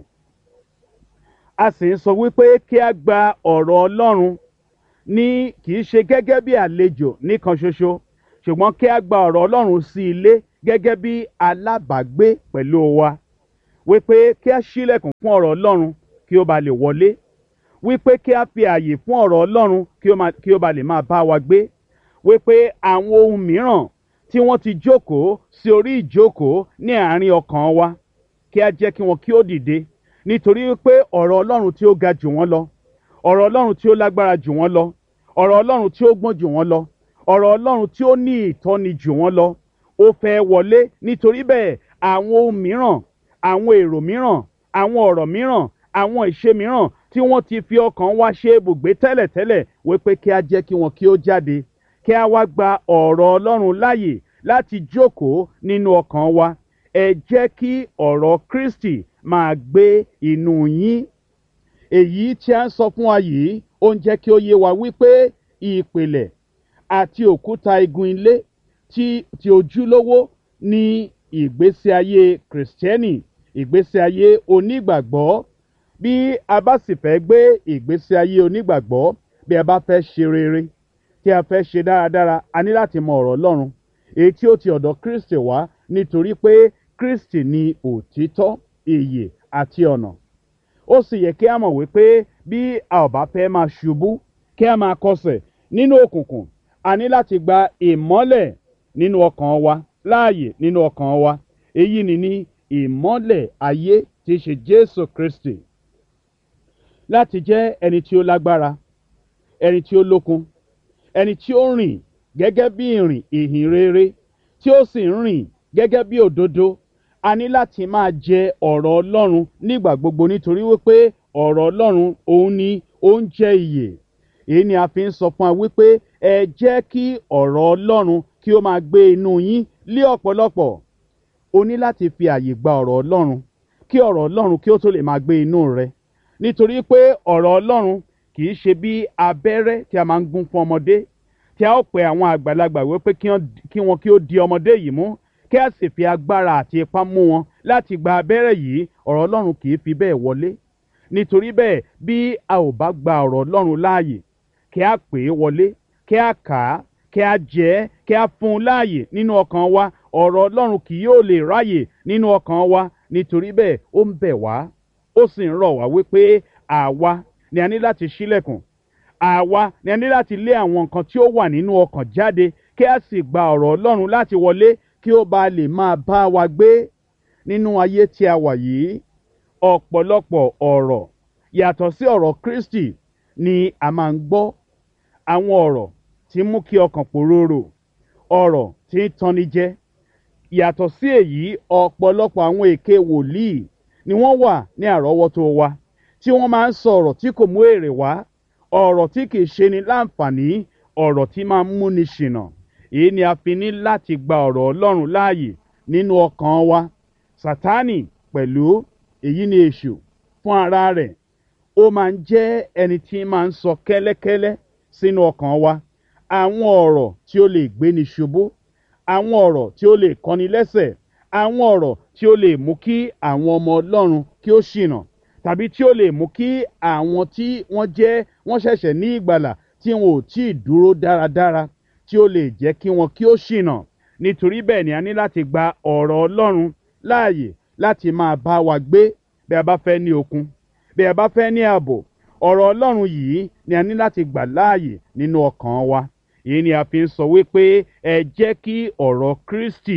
A sì ń sọ wípé kí a gba ọ̀rọ̀ Ọlọ́run ní kì í ṣe gẹ́gẹ́ bí àlejò nìkan ṣoṣo, ṣùgbọ́n kí a gba ọ̀rọ̀ Ọlọ́run sí ilé gẹ́gẹ́ bí alábàágbé pẹ̀lú wa wípé kí a ṣílẹ̀kùn fún ọ̀rọ̀ Ọlọ́run kí ó ba lè wọlé, wípé kí a fi ààyè fún ọ̀rọ̀ Ọlọ́run kí ó ba lè máa bá wa gbé, wípé àwọn ohun mìíràn tí wọ́n ti jókòó sí orí ìjókòó ní àárín ọkàn wa kí a jẹ́ kí wọn kí ó dìde, nítorí wípé ọ̀rọ̀ Ọlọ́run tí ó ga jù wọ́n lọ, ọ̀rọ̀ Ọlọ́run tí ó lágbára jù wọ́n lọ, ọ̀rọ̀ Ọlọ́run tí ó gbọ́n jù wọ́n lọ, ọ̀rọ̀ Ọlọ́run tí ó ní ìtọ́ni jù wọ́n lọ ó fẹ́ wọlé. Nítorí bẹ́ẹ̀ àwọn ohun mìíràn, àwọn èrò mìíràn, àwọn ọ̀rọ̀ mìíràn, àwọn ìṣe mìíràn tí wọ́n ti fi ọkàn wa ṣe ibùgbé tẹ́lẹ̀tẹ́lẹ̀ wípé kí a jẹ́ kí wọn kí ó jáde, kí a wá gba ọ̀rọ̀ Ọlọ́run láàyè láti jókòó nínú ọkàn wa. Ẹ jẹ́ kí ọ̀rọ̀ Kristi máa gbé inú yín. Èyí tí a ń sọ fún wa yìí ó ń jẹ́ kí ó yé wa wípé ìpìlẹ̀ àti òkúta igun ilé tí ojúlówó ní ìgbésí ayé Kìrìsìtẹ́nì, ìgbésí ayé onígbàgbọ́. Bí a bá sì fẹ́ gbé ìgbésí ayé onígbàgbọ́, bí a bá fẹ́ ṣe rere, tí a fẹ́ ṣe dáradára, a ní láti mọ ọ̀rọ̀ Ọlọ́run èyí tí ó ti ọ̀dọ̀ Kristi wá, nítorí pé Kristi ni òtítọ́, ìyè àti ọ̀nà. Ó sì yẹ kí a mọ̀ wípé bí a ò bá fẹ́ máa ṣubú, kí a máa kọsẹ̀ nínú òkùnkùn, a ní láti gba ìmọ́lẹ̀ nínú ọkàn wa, láàyè nínú ọkàn wa. Èyí ni ìmọ́lẹ̀ ayé tí í ṣe Jésù Kristi. Láti jẹ́ ẹni tí ó lágbára, ẹni tí ó lókun, ẹni tí ó rìn gẹ́gẹ́ bí ìrìn ìhìn rere, tí ó sì ń rìn gẹ́gẹ́ bí òdodo, a ní láti máa jẹ ọ̀rọ̀ Ọlọ́run nígbà gbogbo, nítorí wípé ọ̀rọ̀ Ọlọ́run òun ni oúnjẹ ìyè. Èyí ni a fi ń sọ fún wa wípé ẹ jẹ́ kí ọ̀rọ̀ Ọlọ́run kí ó máa gbé inú yín lé ọ̀pọ̀lọpọ̀. O ní láti fi àyè gba ọ̀rọ̀ Ọlọ́run kí ọ̀rọ̀ Ọlọ́run kí ó tó lè máa gbé inú rẹ, nítorí pé ọ̀rọ̀ Ọlọ́run kì í ṣe bí abẹ́rẹ́ tí a máa ń gún fún ọmọdé, tí a ó pe àwọn àgbàlagbà wípé kí wọn kí ó di ọmọdé yìí mú, kí a sì fi agbára àti ipá mú wọn láti gba abẹ́rẹ́ yìí. Ọ̀rọ̀ Ọlọ́run kì í fi bẹ́ẹ̀ wọlé. Nítorí bẹ́ẹ̀ bí a ò bá gba ọ̀rọ̀ Ọlọ́run láàyè, kí a pè é wọlé, kí a kà á, kí a jẹ ẹ́, kí a fún un láàyè nínú ọkàn wa, ọ̀rọ̀ Ọlọ́run kì yóò lè ráyè nínú ọkàn wa. Nítorí bẹ́ẹ̀ ó ń bẹ̀ wá, ó sì ń rọ̀ wá wípé àwa ni a ní láti ṣílẹ̀kùn, àwa ni a ní láti lé àwọn nǹkan tí ó wà nínú ọkàn jáde, kí a sì gba ọ̀rọ̀ Ọlọ́run láti wọlé kí ó bá lè máa bá wa gbé nínú ayé tí a wà yìí. Ọ̀pọ̀lọpọ̀ ọ̀rọ̀ yàtọ̀ sí ọ̀rọ̀ Kristi ni a máa ń gbọ́. Àwọn ọ̀rọ̀ tí mú kí ọkàn pòróró, ọ̀rọ̀ tí ń tanni jẹ. Yàtọ̀ sí èyí, ọ̀pọ̀lọpọ̀ àwọn èké wòlíì ni wọ́n wà ní àrọ́wọ́tó wa, tí wọ́n máa ń sọ ọ̀rọ̀ tí kò mú èrè wá, ọ̀rọ̀ tí kìí ṣe ni láǹfààní, ọ̀rọ̀ tí máa ń múni ṣìnà. Èyí ni a fi ní láti gba ọ̀rọ̀ Ọlọ́run láàyè nínú ọkàn wa. Sátánì pẹ̀lú, èyí ni èṣù fún ara rẹ̀, ó máa ń jẹ́ ẹni tí máa ń sọ kẹ́lẹ́kẹ́lẹ́ sínú ọkàn wa àwọn ọ̀rọ̀ tí ó lè gbéni ṣubú, àwọn ọ̀rọ̀ tí ó lè kọni lẹ́sẹ̀, àwọn ọ̀rọ̀ tí ó lè mú kí àwọn ọmọ Ọlọ́run kí ó ṣìnà, tàbí tí ó lè mú kí àwọn tí wọ́n ṣẹ̀ṣẹ̀ ní ìgbàlà tí wọn ò tí ì dúró dáradára, tí ó lè jẹ́ kí wọn kí ó ṣìnà. Nítorí bẹ́ẹ̀ ni a ní láti gba ọ̀rọ̀ Ọlọ́run láàyè láti máa bá wa gbé. Bí a bá fẹ́ ní okun, bí a bá fẹ́ ní ààbò, ọ̀rọ̀ Ọlọ́run yìí ni a ní láti gbà láàyè nínú ọkàn wa. Èyí ni a fi ń sọ wípé ẹ jẹ́ kí ọ̀rọ̀ Kristi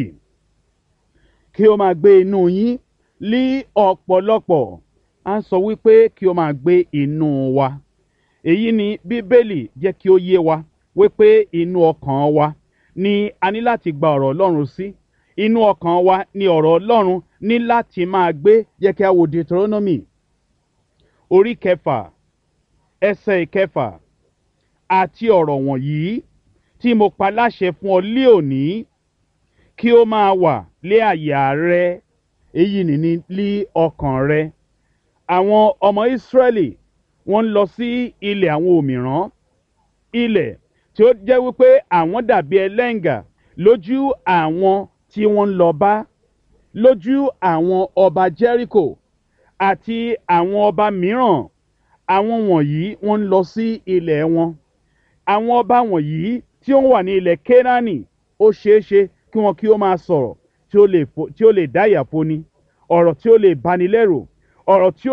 kí ó máa gbé inú yín lí ọ̀pọ̀lọpọ̀. A ń sọ wípé kí ó máa gbé inú wa. Èyí ni Bíbélì jẹ́ kí ó yé wa wípé inú ọkàn wa ni a ní láti gba ọ̀rọ̀ Ọlọ́run sí. Inú ọkàn wa ni ọ̀rọ̀ Ọlọ́run ní láti máa gbé. Jẹ́ kí a wo Deuteronomy orí 6 ẹsẹ̀ 6. Àti ọ̀rọ̀ wọ̀nyí tí mo pa láṣẹ fún ọ lé òní kí ó máa wà lé àyà rẹ, èyí ni lí ọkàn rẹ. Àwọn ọmọ Ísírẹ́lì wọ́n ń lọ sí ilẹ̀ àwọn òmìrán, ilẹ̀ tí ó jẹ́ wípé àwọn dàbí ẹlẹ́ǹgà lójú àwọn tí wọ́n ń lọ bá, lójú àwọn ọba Jẹ́ríkò àti àwọn ọba mìíràn. Àwọn wọ̀nyí wọ́n ń lọ sí ilẹ̀ wọn. Àwọn ọba wọ̀nyí tí ó wà ní ilẹ̀ Kénáánì, ó ṣeéṣe kí wọn kí ó máa sọ̀rọ̀ tí ó lè dáyà foni, ọ̀rọ̀ tí ó lè bani lẹ́rù, ọ̀rọ̀ tí